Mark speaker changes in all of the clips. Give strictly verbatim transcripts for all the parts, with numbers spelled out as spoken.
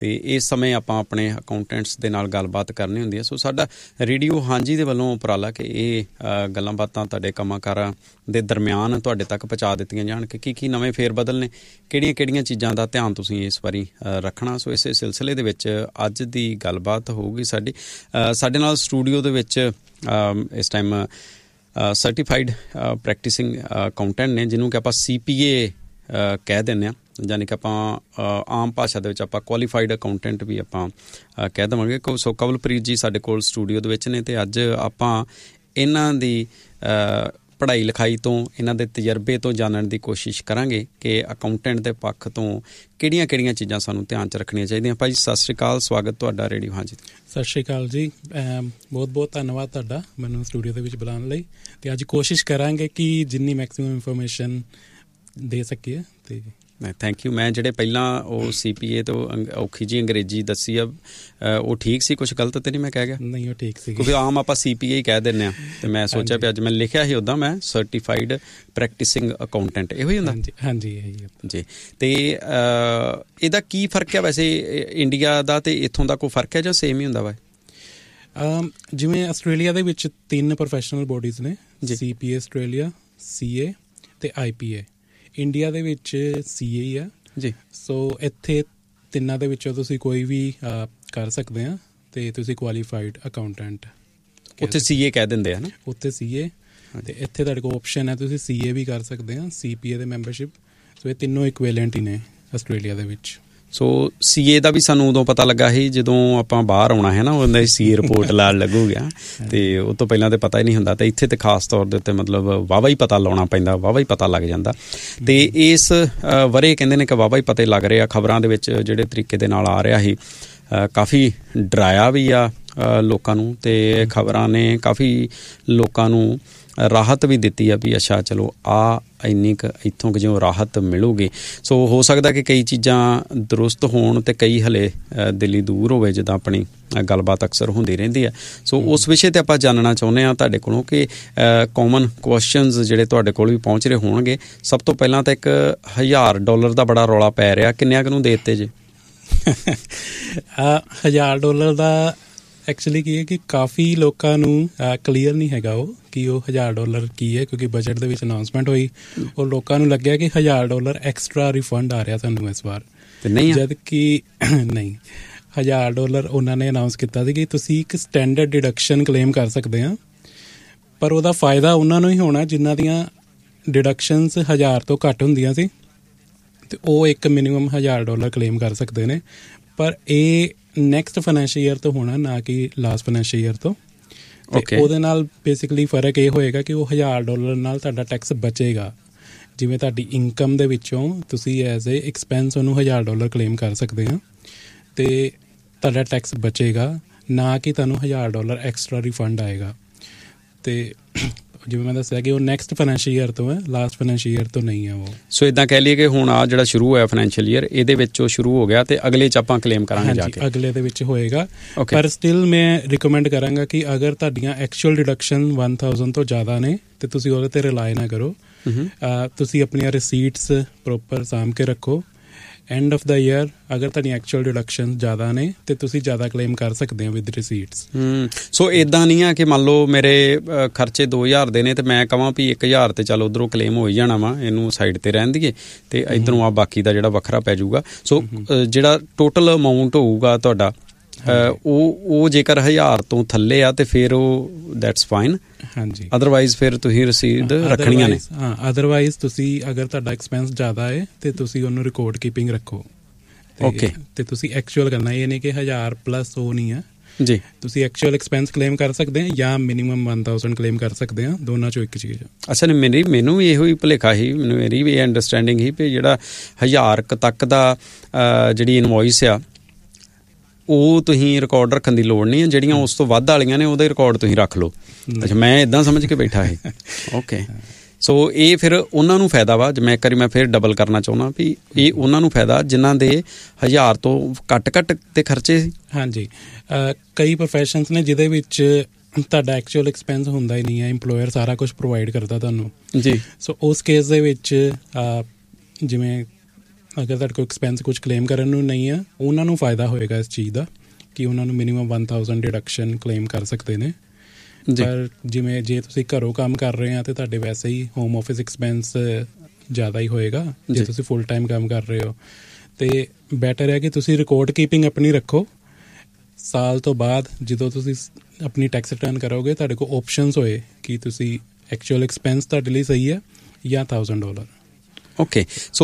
Speaker 1: ਅਤੇ ਇਸ ਸਮੇਂ ਆਪਾਂ ਆਪਣੇ ਅਕਾਊਂਟੈਂਟਸ ਦੇ ਨਾਲ ਗੱਲਬਾਤ ਕਰਨੀ ਹੁੰਦੀ ਹੈ। ਸੋ ਸਾਡਾ ਰੇਡੀਓ ਹਾਂਜੀ ਦੇ ਵੱਲੋਂ ਉਪਰਾਲਾ ਕਿ ਇਹ ਗੱਲਾਂ ਬਾਤਾਂ ਤੁਹਾਡੇ ਕੰਮਾਂ ਕਾਰਾਂ ਦੇ ਦਰਮਿਆਨ ਤੁਹਾਡੇ ਤੱਕ ਪਹੁੰਚਾ ਦਿੱਤੀਆਂ ਜਾਣ ਕਿ ਕੀ ਕੀ ਨਵੇਂ ਫੇਰ ਬਦਲ ਨੇ, ਕਿਹੜੀਆਂ ਕਿਹੜੀਆਂ ਚੀਜ਼ਾਂ ਦਾ ਧਿਆਨ ਤੁਸੀਂ ਇਸ ਵਾਰੀ ਰੱਖਣਾ। ਸੋ ਇਸੇ ਸਿਲਸਿਲੇ ਦੇ ਵਿੱਚ ਅੱਜ ਦੀ ਗੱਲਬਾਤ ਹੋਊਗੀ ਸਾਡੀ। ਸਾਡੇ ਨਾਲ ਸਟੂਡੀਓ ਦੇ ਵਿੱਚ ਇਸ ਟਾਈਮ ਸਰਟੀਫਾਈਡ ਪ੍ਰੈਕਟਿਸਿੰਗ ਅਕਾਊਂਟੈਂਟ ਨੇ, ਜਿਹਨੂੰ ਕਿ ਆਪਾਂ ਸੀ ਪੀ ਏ ਕਹਿ ਦਿੰਦੇ ਹਾਂ, ਯਾਨੀ ਕਿ ਆਪਾਂ ਆਮ ਭਾਸ਼ਾ ਦੇ ਵਿੱਚ ਆਪਾਂ ਕੁਆਲੀਫਾਈਡ ਅਕਾਊਂਟੈਂਟ ਵੀ ਆਪਾਂ ਕਹਿ ਦੇਵਾਂਗੇ। ਸੋ ਕਵਲਪ੍ਰੀਤ ਜੀ ਸਾਡੇ ਕੋਲ ਸਟੂਡੀਓ ਦੇ ਵਿੱਚ ਨੇ ਅਤੇ ਅੱਜ ਆਪਾਂ ਇਹਨਾਂ ਦੀ ਪੜ੍ਹਾਈ ਲਿਖਾਈ ਤੋਂ, ਇਹਨਾਂ ਦੇ ਤਜਰਬੇ ਤੋਂ ਜਾਣਨ ਦੀ ਕੋਸ਼ਿਸ਼ ਕਰਾਂਗੇ ਕਿ ਅਕਾਊਂਟੈਂਟ ਦੇ ਪੱਖ ਤੋਂ ਕਿਹੜੀਆਂ ਕਿਹੜੀਆਂ ਚੀਜ਼ਾਂ ਸਾਨੂੰ ਧਿਆਨ 'ਚ ਰੱਖਣੀਆਂ ਚਾਹੀਦੀਆਂ। ਭਾਈ ਸਤਿ ਸ਼੍ਰੀ ਅਕਾਲ, ਸਵਾਗਤ ਤੁਹਾਡਾ ਰੇਡੀਓ ਹਾਂਜੀ।
Speaker 2: ਸਤਿ ਸ਼੍ਰੀ ਅਕਾਲ ਜੀ, ਬਹੁਤ ਬਹੁਤ ਧੰਨਵਾਦ ਤੁਹਾਡਾ ਮੈਨੂੰ ਸਟੂਡੀਓ ਦੇ ਵਿੱਚ ਬੁਲਾਉਣ ਲਈ। ਅਤੇ ਅੱਜ ਕੋਸ਼ਿਸ਼ ਕਰਾਂਗੇ ਕਿ ਜਿੰਨੀ ਮੈਕਸੀਮਮ ਇਨਫੋਰਮੇਸ਼ਨ ਦੇ ਸਕੀਏ। ਅਤੇ
Speaker 1: ਥੈਂਕ ਯੂ। ਮੈਂ ਜਿਹੜੇ ਪਹਿਲਾਂ ਉਹ ਸੀ ਪੀ ਏ ਤੋਂ ਔਖੀ ਜਿਹੀ ਅੰਗਰੇਜ਼ੀ ਦੱਸੀ ਆ, ਉਹ ਠੀਕ ਸੀ? ਕੁਛ ਗਲਤ ਤਾਂ ਨਹੀਂ ਮੈਂ ਕਹਿ ਗਿਆ?
Speaker 2: ਨਹੀਂ, ਉਹ ਠੀਕ ਸੀ,
Speaker 1: ਕਿਉਂਕਿ ਆਮ ਆਪਾਂ ਸੀ ਪੀ ਏ ਹੀ ਕਹਿ ਦਿੰਦੇ ਹਾਂ। ਅਤੇ ਮੈਂ ਸੋਚਿਆ ਵੀ ਅੱਜ ਮੈਂ ਲਿਖਿਆ ਸੀ ਉੱਦਾਂ, ਮੈਂ ਸਰਟੀਫਾਈਡ ਪ੍ਰੈਕਟਿਸਿੰਗ ਅਕਾਊਂਟੈਂਟ, ਇਹੋ ਹੀ ਹੁੰਦਾ
Speaker 2: ਹਾਂਜੀ ਇਹੀ
Speaker 1: ਜੀ। ਅਤੇ ਇਹਦਾ ਕੀ ਫਰਕ ਹੈ ਵੈਸੇ ਇੰਡੀਆ ਦਾ ਅਤੇ ਇੱਥੋਂ ਦਾ ਕੋਈ ਫਰਕ ਹੈ ਜਾਂ ਸੇਮ ਹੀ ਹੁੰਦਾ ਵਾ?
Speaker 2: ਜਿਵੇਂ ਆਸਟ੍ਰੇਲੀਆ ਦੇ ਵਿੱਚ ਤਿੰਨ ਪ੍ਰੋਫੈਸ਼ਨਲ ਬੋਡੀਜ਼ ਨੇ, ਸੀ ਪੀ ਏ ਆਸਟ੍ਰੇਲੀਆ, ਸੀ ਏ ਅਤੇ ਆਈ ਪੀ ਏ। ਇੰਡੀਆ ਦੇ ਵਿੱਚ ਸੀ ਏ ਹੀ ਆ
Speaker 1: ਜੀ।
Speaker 2: ਸੋ ਇੱਥੇ ਤਿੰਨਾਂ ਦੇ ਵਿੱਚੋਂ ਤੁਸੀਂ ਕੋਈ ਵੀ ਕਰ ਸਕਦੇ ਆ ਅਤੇ ਤੁਸੀਂ ਕੁਆਲੀਫਾਈਡ ਅਕਾਊਂਟੈਂਟ।
Speaker 1: ਉੱਥੇ ਸੀ ਏ ਕਹਿ ਦਿੰਦੇ ਆ ਨਾ?
Speaker 2: ਉੱਥੇ ਸੀ ਏ, ਅਤੇ ਇੱਥੇ ਤੁਹਾਡੇ ਕੋਲ ਓਪਸ਼ਨ ਹੈ ਤੁਸੀਂ ਸੀ ਏ ਵੀ ਕਰ ਸਕਦੇ ਆ, ਸੀ ਪੀ ਏ ਦੇ ਮੈਂਬਰਸ਼ਿਪ। ਸੋ ਇਹ ਤਿੰਨੋਂ ਇਕੁਇਲੈਂਟ ਹੀ ਨੇ ਆਸਟ੍ਰੇਲੀਆ ਦੇ ਵਿੱਚ।
Speaker 1: ਸੋ ਸੀ ਏ ਦਾ ਵੀ ਸਾਨੂੰ ਉਦੋਂ ਪਤਾ ਲੱਗਾ ਸੀ ਜਦੋਂ ਆਪਾਂ ਬਾਹਰ ਆਉਣਾ ਹੈ ਨਾ, ਉਹਦਾ ਸੀ ਏ ਰਿਪੋਰਟ ਲਾਣ ਲੱਗੂਗਾ ਅਤੇ ਉਹ ਤੋਂ ਪਹਿਲਾਂ ਤਾਂ ਪਤਾ ਹੀ ਨਹੀਂ ਹੁੰਦਾ। ਅਤੇ ਇੱਥੇ ਤਾਂ ਖਾਸ ਤੌਰ ਦੇ ਉੱਤੇ ਮਤਲਬ ਵਾਹਵਾ ਹੀ ਪਤਾ ਲਾਉਣਾ ਪੈਂਦਾ, ਵਾਹਵਾ ਹੀ ਪਤਾ ਲੱਗ ਜਾਂਦਾ। ਅਤੇ ਇਸ ਵਰੇ ਕਹਿੰਦੇ ਨੇ ਕਿ ਵਾਹਵਾ ਹੀ ਪਤਾ ਲੱਗ ਰਿਹਾ। ਖਬਰਾਂ ਦੇ ਵਿੱਚ ਜਿਹੜੇ ਤਰੀਕੇ ਦੇ ਨਾਲ ਆ ਰਿਹਾ ਸੀ, ਕਾਫੀ ਡਰਾਇਆ ਵੀ ਆ ਲੋਕਾਂ ਨੂੰ, ਅਤੇ ਖਬਰਾਂ ਨੇ ਕਾਫੀ ਲੋਕਾਂ ਨੂੰ ਰਾਹਤ ਵੀ ਦਿੱਤੀ ਆ ਵੀ ਅੱਛਾ ਚਲੋ ਆ ਇੰਨੀ ਕੁ ਇੱਥੋਂ ਕਿ ਜਿਉਂ ਰਾਹਤ ਮਿਲੂਗੀ। ਸੋ ਹੋ ਸਕਦਾ ਕਿ ਕਈ ਚੀਜ਼ਾਂ ਦਰੁਸਤ ਹੋਣ ਅਤੇ ਕਈ ਹਲੇ ਦਿੱਲੀ ਦੂਰ ਹੋਵੇ, ਜਿੱਦਾਂ ਆਪਣੀ ਗੱਲਬਾਤ ਅਕਸਰ ਹੁੰਦੀ ਰਹਿੰਦੀ ਹੈ। ਸੋ ਉਸ ਵਿਸ਼ੇ 'ਤੇ ਆਪਾਂ ਜਾਣਨਾ ਚਾਹੁੰਦੇ ਹਾਂ ਤੁਹਾਡੇ ਕੋਲੋਂ ਕਿ ਕੋਮਨ ਕੁਐਸਚਨਜ਼ ਜਿਹੜੇ ਤੁਹਾਡੇ ਕੋਲ ਵੀ ਪਹੁੰਚ ਰਹੇ ਹੋਣਗੇ। ਸਭ ਤੋਂ ਪਹਿਲਾਂ ਤਾਂ ਇੱਕ ਹਜ਼ਾਰ ਡਾਲਰ ਦਾ ਬੜਾ ਰੌਲਾ ਪੈ ਰਿਹਾ, ਕਿੰਨਿਆਂ ਕੁ ਨੂੰ ਦੇ ਦਿੱਤੇ ਜੇ?
Speaker 2: ਹਜ਼ਾਰ ਡਾਲਰ ਦਾ ਐਕਚੁਅਲੀ ਕੀ ਹੈ ਕਿ ਕਾਫੀ ਲੋਕਾਂ ਨੂੰ ਕਲੀਅਰ ਨਹੀਂ ਹੈਗਾ ਉਹ ਕਿ ਉਹ ਹਜ਼ਾਰ ਡਾਲਰ ਕੀ ਹੈ, ਕਿਉਂਕਿ ਬਜਟ ਦੇ ਵਿੱਚ ਅਨਾਊਂਸਮੈਂਟ ਹੋਈ ਔਰ ਲੋਕਾਂ ਨੂੰ ਲੱਗਿਆ ਕਿ ਹਜ਼ਾਰ ਡਾਲਰ ਐਕਸਟਰਾ ਰਿਫੰਡ ਆ ਰਿਹਾ ਸਾਨੂੰ ਇਸ ਵਾਰ।
Speaker 1: ਨਹੀਂ,
Speaker 2: ਜਦ ਕਿ ਨਹੀਂ, ਹਜ਼ਾਰ ਡਾਲਰ ਉਹਨਾਂ ਨੇ ਅਨਾਊਂਸ ਕੀਤਾ ਸੀ ਕਿ ਤੁਸੀਂ ਇੱਕ ਸਟੈਂਡਰਡ ਡਿਡਕਸ਼ਨ ਕਲੇਮ ਕਰ ਸਕਦੇ ਹਾਂ, ਪਰ ਉਹਦਾ ਫਾਇਦਾ ਉਹਨਾਂ ਨੂੰ ਹੀ ਹੋਣਾ ਜਿਨ੍ਹਾਂ ਦੀਆਂ ਡਿਡਕਸ਼ਨਸ ਹਜ਼ਾਰ ਤੋਂ ਘੱਟ ਹੁੰਦੀਆਂ ਸੀ, ਅਤੇ ਉਹ ਇੱਕ ਮਿਨੀਮਮ ਹਜ਼ਾਰ ਡਾਲਰ ਕਲੇਮ ਕਰ ਸਕਦੇ ਨੇ। ਪਰ ਇਹ ਨੈਕਸਟ ਫਾਈਨੈਂਸ਼ੀਅਲ ਈਅਰ ਤੋਂ ਹੋਣਾ, ਨਾ ਕਿ ਲਾਸਟ ਫਾਈਨੈਂਸ਼ੀਅਲ ਈਅਰ ਤੋਂ। ਅਤੇ ਉਹਦੇ ਨਾਲ ਬੇਸਿਕਲੀ ਫਰਕ ਇਹ ਹੋਏਗਾ ਕਿ ਉਹ ਹਜ਼ਾਰ ਡਾਲਰ ਨਾਲ ਤੁਹਾਡਾ ਟੈਕਸ ਬਚੇਗਾ। ਜਿਵੇਂ ਤੁਹਾਡੀ ਇਨਕਮ ਦੇ ਵਿੱਚੋਂ ਤੁਸੀਂ ਐਜ਼ ਏ ਐਕਸਪੈਂਸ ਉਹਨੂੰ ਹਜ਼ਾਰ ਡਾਲਰ ਕਲੇਮ ਕਰ ਸਕਦੇ ਹੋ, ਅਤੇ ਤੁਹਾਡਾ ਟੈਕਸ ਬਚੇਗਾ, ਨਾ ਕਿ ਤੁਹਾਨੂੰ ਹਜ਼ਾਰ ਡਾਲਰ ਐਕਸਟਰਾ ਰਿਫੰਡ ਆਏਗਾ। ਅਤੇ ਜਿਵੇਂ ਮੈਂ ਦੱਸਿਆ ਕਿ ਉਹ ਨੈਕਸਟ ਫਾਈਨੈਂਸ਼ੀਅਲ ਈਅਰ ਤੋਂ ਹੈ, ਲਾਸਟ ਫਾਈਨੈਂਸ਼ੀਅਲ ਈਅਰ ਤੋਂ ਨਹੀਂ ਹੈ ਉਹ।
Speaker 1: ਸੋ ਇੱਦਾਂ ਕਹਿ ਲਈਏ ਕਿ ਹੁਣ ਆ ਜਿਹੜਾ ਸ਼ੁਰੂ ਹੋਇਆ ਫਾਈਨੈਂਸ਼ੀਅਲ ਈਅਰ, ਇਹਦੇ ਵਿੱਚ ਉਹ ਸ਼ੁਰੂ ਹੋ ਗਿਆ ਅਤੇ ਅਗਲੇ 'ਚ ਆਪਾਂ ਕਲੇਮ ਕਰਾਂਗੇ ਜਾ ਕੇ।
Speaker 2: ਅਗਲੇ ਦੇ ਵਿੱਚ ਹੋਏਗਾ। ਪਰ ਸਟਿਲ ਮੈਂ ਰਿਕਮੈਂਡ ਕਰਾਂਗਾ ਕਿ ਅਗਰ ਤੁਹਾਡੀਆਂ ਐਕਚੁਅਲ ਡਿਡਕਸ਼ਨ ਵਨ ਥਾਊਜ਼ੈਂਡ ਤੋਂ ਜ਼ਿਆਦਾ ਨੇ ਅਤੇ ਤੁਸੀਂ ਉਹਦੇ 'ਤੇ ਰਿਲਾਈ ਨਾ ਕਰੋ। ਤੁਸੀਂ ਆਪਣੀਆਂ ਰਿਸੀਟਸ ਪ੍ਰੋਪਰ ਸਾਂਭ ਕੇ ਰੱਖੋ। ਐਂਡ ਆਫ ਦਾ ਈਅਰ ਅਗਰ ਤੁਹਾਡੀ ਐਕਚੁਅਲ ਡਿਡਕਸ਼ਨ ਜ਼ਿਆਦਾ ਨੇ ਅਤੇ ਤੁਸੀਂ ਜ਼ਿਆਦਾ ਕਲੇਮ ਕਰ ਸਕਦੇ ਹੋ ਵਿਦ ਰਿਸੀਟਸ।
Speaker 1: ਸੋ ਇੱਦਾਂ ਨਹੀਂ ਆ ਕਿ ਮੰਨ ਲਓ ਮੇਰੇ ਖਰਚੇ ਦੋ ਹਜ਼ਾਰ ਦੇ ਨੇ ਅਤੇ ਮੈਂ ਕਹਾਂ ਵੀ ਇੱਕ ਹਜ਼ਾਰ ਤੇ ਚੱਲ ਉੱਧਰੋਂ ਕਲੇਮ ਹੋ ਹੀ ਜਾਣਾ ਵਾ, ਇਹਨੂੰ ਸਾਈਡ 'ਤੇ ਰਹਿਣ ਦੀਏ ਅਤੇ ਇੱਧਰੋਂ ਆ ਬਾਕੀ ਦਾ ਜਿਹੜਾ ਵੱਖਰਾ ਪੈ ਜਾਊਗਾ। ਸੋ ਜਿਹੜਾ ਟੋਟਲ ਅਮਾਊਂਟ ਹੋਊਗਾ ਤੁਹਾਡਾ ਉਹ ਉਹ ਜੇਕਰ ਹਜ਼ਾਰ ਤੋਂ ਥੱਲੇ ਆ ਅਤੇ ਫਿਰ ਉਹ ਦੈਟਸ ਫਾਈਨ।
Speaker 2: ਹਾਂਜੀ,
Speaker 1: ਅਦਰਵਾਈਜ਼ ਫਿਰ ਤੁਸੀਂ ਰਸੀਦ ਰੱਖਣੀਆਂ ਨੇ।
Speaker 2: ਹਾਂ, ਅਦਰਵਾਈਜ਼ ਤੁਸੀਂ ਅਗਰ ਤੁਹਾਡਾ ਐਕਸਪੈਂਸ ਜ਼ਿਆਦਾ ਹੈ ਅਤੇ ਤੁਸੀਂ ਉਹਨੂੰ ਰਿਕਾਰਡ ਕੀਪਿੰਗ ਰੱਖੋ।
Speaker 1: ਓਕੇ,
Speaker 2: ਅਤੇ ਤੁਸੀਂ ਐਕਚੁਅਲ ਕਰਨਾ, ਇਹ ਨਹੀਂ ਕਿ ਹਜ਼ਾਰ ਪਲੱਸ ਉਹ ਨਹੀਂ ਹੈ
Speaker 1: ਜੀ।
Speaker 2: ਤੁਸੀਂ ਐਕਚੁਅਲ ਐਕਸਪੈਂਸ ਕਲੇਮ ਕਰ ਸਕਦੇ ਹਾਂ ਜਾਂ ਮਿਨੀਮਮ ਵਨ ਥਾਊਜ਼ੈਂਡ ਕਲੇਮ ਕਰ ਸਕਦੇ ਹਾਂ, ਦੋਨਾਂ 'ਚੋਂ ਇੱਕ ਚੀਜ਼।
Speaker 1: ਅੱਛਾ, ਨਹੀਂ ਮੇਰੀ ਮੈਨੂੰ ਵੀ ਇਹੋ ਹੀ ਭੁਲੇਖਾ ਸੀ, ਮੈਨੂੰ ਮੇਰੀ ਵੀ ਇਹ ਅੰਡਰਸਟੈਂਡਿੰਗ ਸੀ ਵੀ ਜਿਹੜਾ ਹਜ਼ਾਰ ਕੁ ਤੱਕ ਦਾ ਜਿਹੜੀ ਇਨਵੋਇਸ ਆ ਉਹ ਤੁਸੀਂ ਰਿਕਾਰਡ ਰੱਖਣ ਦੀ ਲੋੜ ਨਹੀਂ ਹੈ, ਜਿਹੜੀਆਂ ਉਸ ਤੋਂ ਵੱਧ ਵਾਲੀਆਂ ਨੇ ਉਹਦੇ ਰਿਕਾਰਡ ਤੁਸੀਂ ਰੱਖ ਲਓ। ਅੱਛਾ, ਮੈਂ ਇੱਦਾਂ ਸਮਝ ਕੇ ਬੈਠਾ ਸੀ। ਓਕੇ, ਸੋ ਇਹ ਫਿਰ ਉਹਨਾਂ ਨੂੰ ਫਾਇਦਾ ਵਾ। ਮੈਂ ਇੱਕ ਵਾਰੀ ਮੈਂ ਫਿਰ ਡਬਲ ਕਰਨਾ ਚਾਹੁੰਦਾ ਵੀ ਇਹ ਉਹਨਾਂ ਨੂੰ ਫਾਇਦਾ ਜਿਨ੍ਹਾਂ ਦੇ ਹਜ਼ਾਰ ਤੋਂ ਘੱਟ ਘੱਟ ਦੇ ਖਰਚੇ ਸੀ।
Speaker 2: ਹਾਂਜੀ, ਕਈ ਪ੍ਰੋਫੈਸ਼ਨਸ ਨੇ ਜਿਹਦੇ ਵਿੱਚ ਤੁਹਾਡਾ ਐਕਚੁਅਲ ਐਕਸਪੈਂਸ ਹੁੰਦਾ ਹੀ ਨਹੀਂ ਹੈ, ਇੰਪਲੋਇਰ ਸਾਰਾ ਕੁਛ ਪ੍ਰੋਵਾਈਡ ਕਰਦਾ ਤੁਹਾਨੂੰ ਜੀ। ਸੋ ਉਸ ਕੇਸ ਦੇ ਵਿੱਚ ਜਿਵੇਂ ਅਗਰ ਤੁਹਾਡੇ ਕੋਲ ਐਕਸਪੈਂਸ ਕੁਝ ਕਲੇਮ ਕਰਨ ਨੂੰ ਨਹੀਂ ਆ, ਉਹਨਾਂ ਨੂੰ ਫਾਇਦਾ ਹੋਏਗਾ ਇਸ ਚੀਜ਼ ਦਾ ਕਿ ਉਹਨਾਂ ਨੂੰ minimum one thousand deduction claim ਕਰ ਸਕਦੇ ਨੇ। ਪਰ ਜਿਵੇਂ ਜੇ ਤੁਸੀਂ ਘਰੋਂ ਕੰਮ ਕਰ ਰਹੇ ਆ ਤਾਂ ਤੁਹਾਡੇ ਵੈਸੇ ਹੀ ਹੋਮ ਆਫਿਸ ਐਕਸਪੈਂਸ ਜ਼ਿਆਦਾ ਹੀ ਹੋਏਗਾ। ਜੇ ਤੁਸੀਂ ਫੁੱਲ ਟਾਈਮ ਕੰਮ ਕਰ ਰਹੇ ਹੋ ਤੇ ਬੈਟਰ ਹੈ ਕਿ ਤੁਸੀਂ ਰਿਕਾਰਡ ਕੀਪਿੰਗ ਆਪਣੀ ਰੱਖੋ। ਸਾਲ ਤੋਂ ਬਾਅਦ ਜਦੋਂ ਤੁਸੀਂ ਆਪਣੀ ਟੈਕਸ ਰਿਟਰਨ ਕਰੋਗੇ, ਤੁਹਾਡੇ ਕੋਲ ਓਪਸ਼ਨਸ ਹੋਏ ਕਿ ਤੁਸੀਂ ਐਕਚੁਅਲ ਐਕਸਪੈਂਸ ਤੁਹਾਡੇ ਲਈ ਸਹੀ ਹੈ ਜਾਂ ਥਾਊਜ਼ੈਂਡ ਡਾਲਰ।
Speaker 1: ਓਕੇ, ਸੋ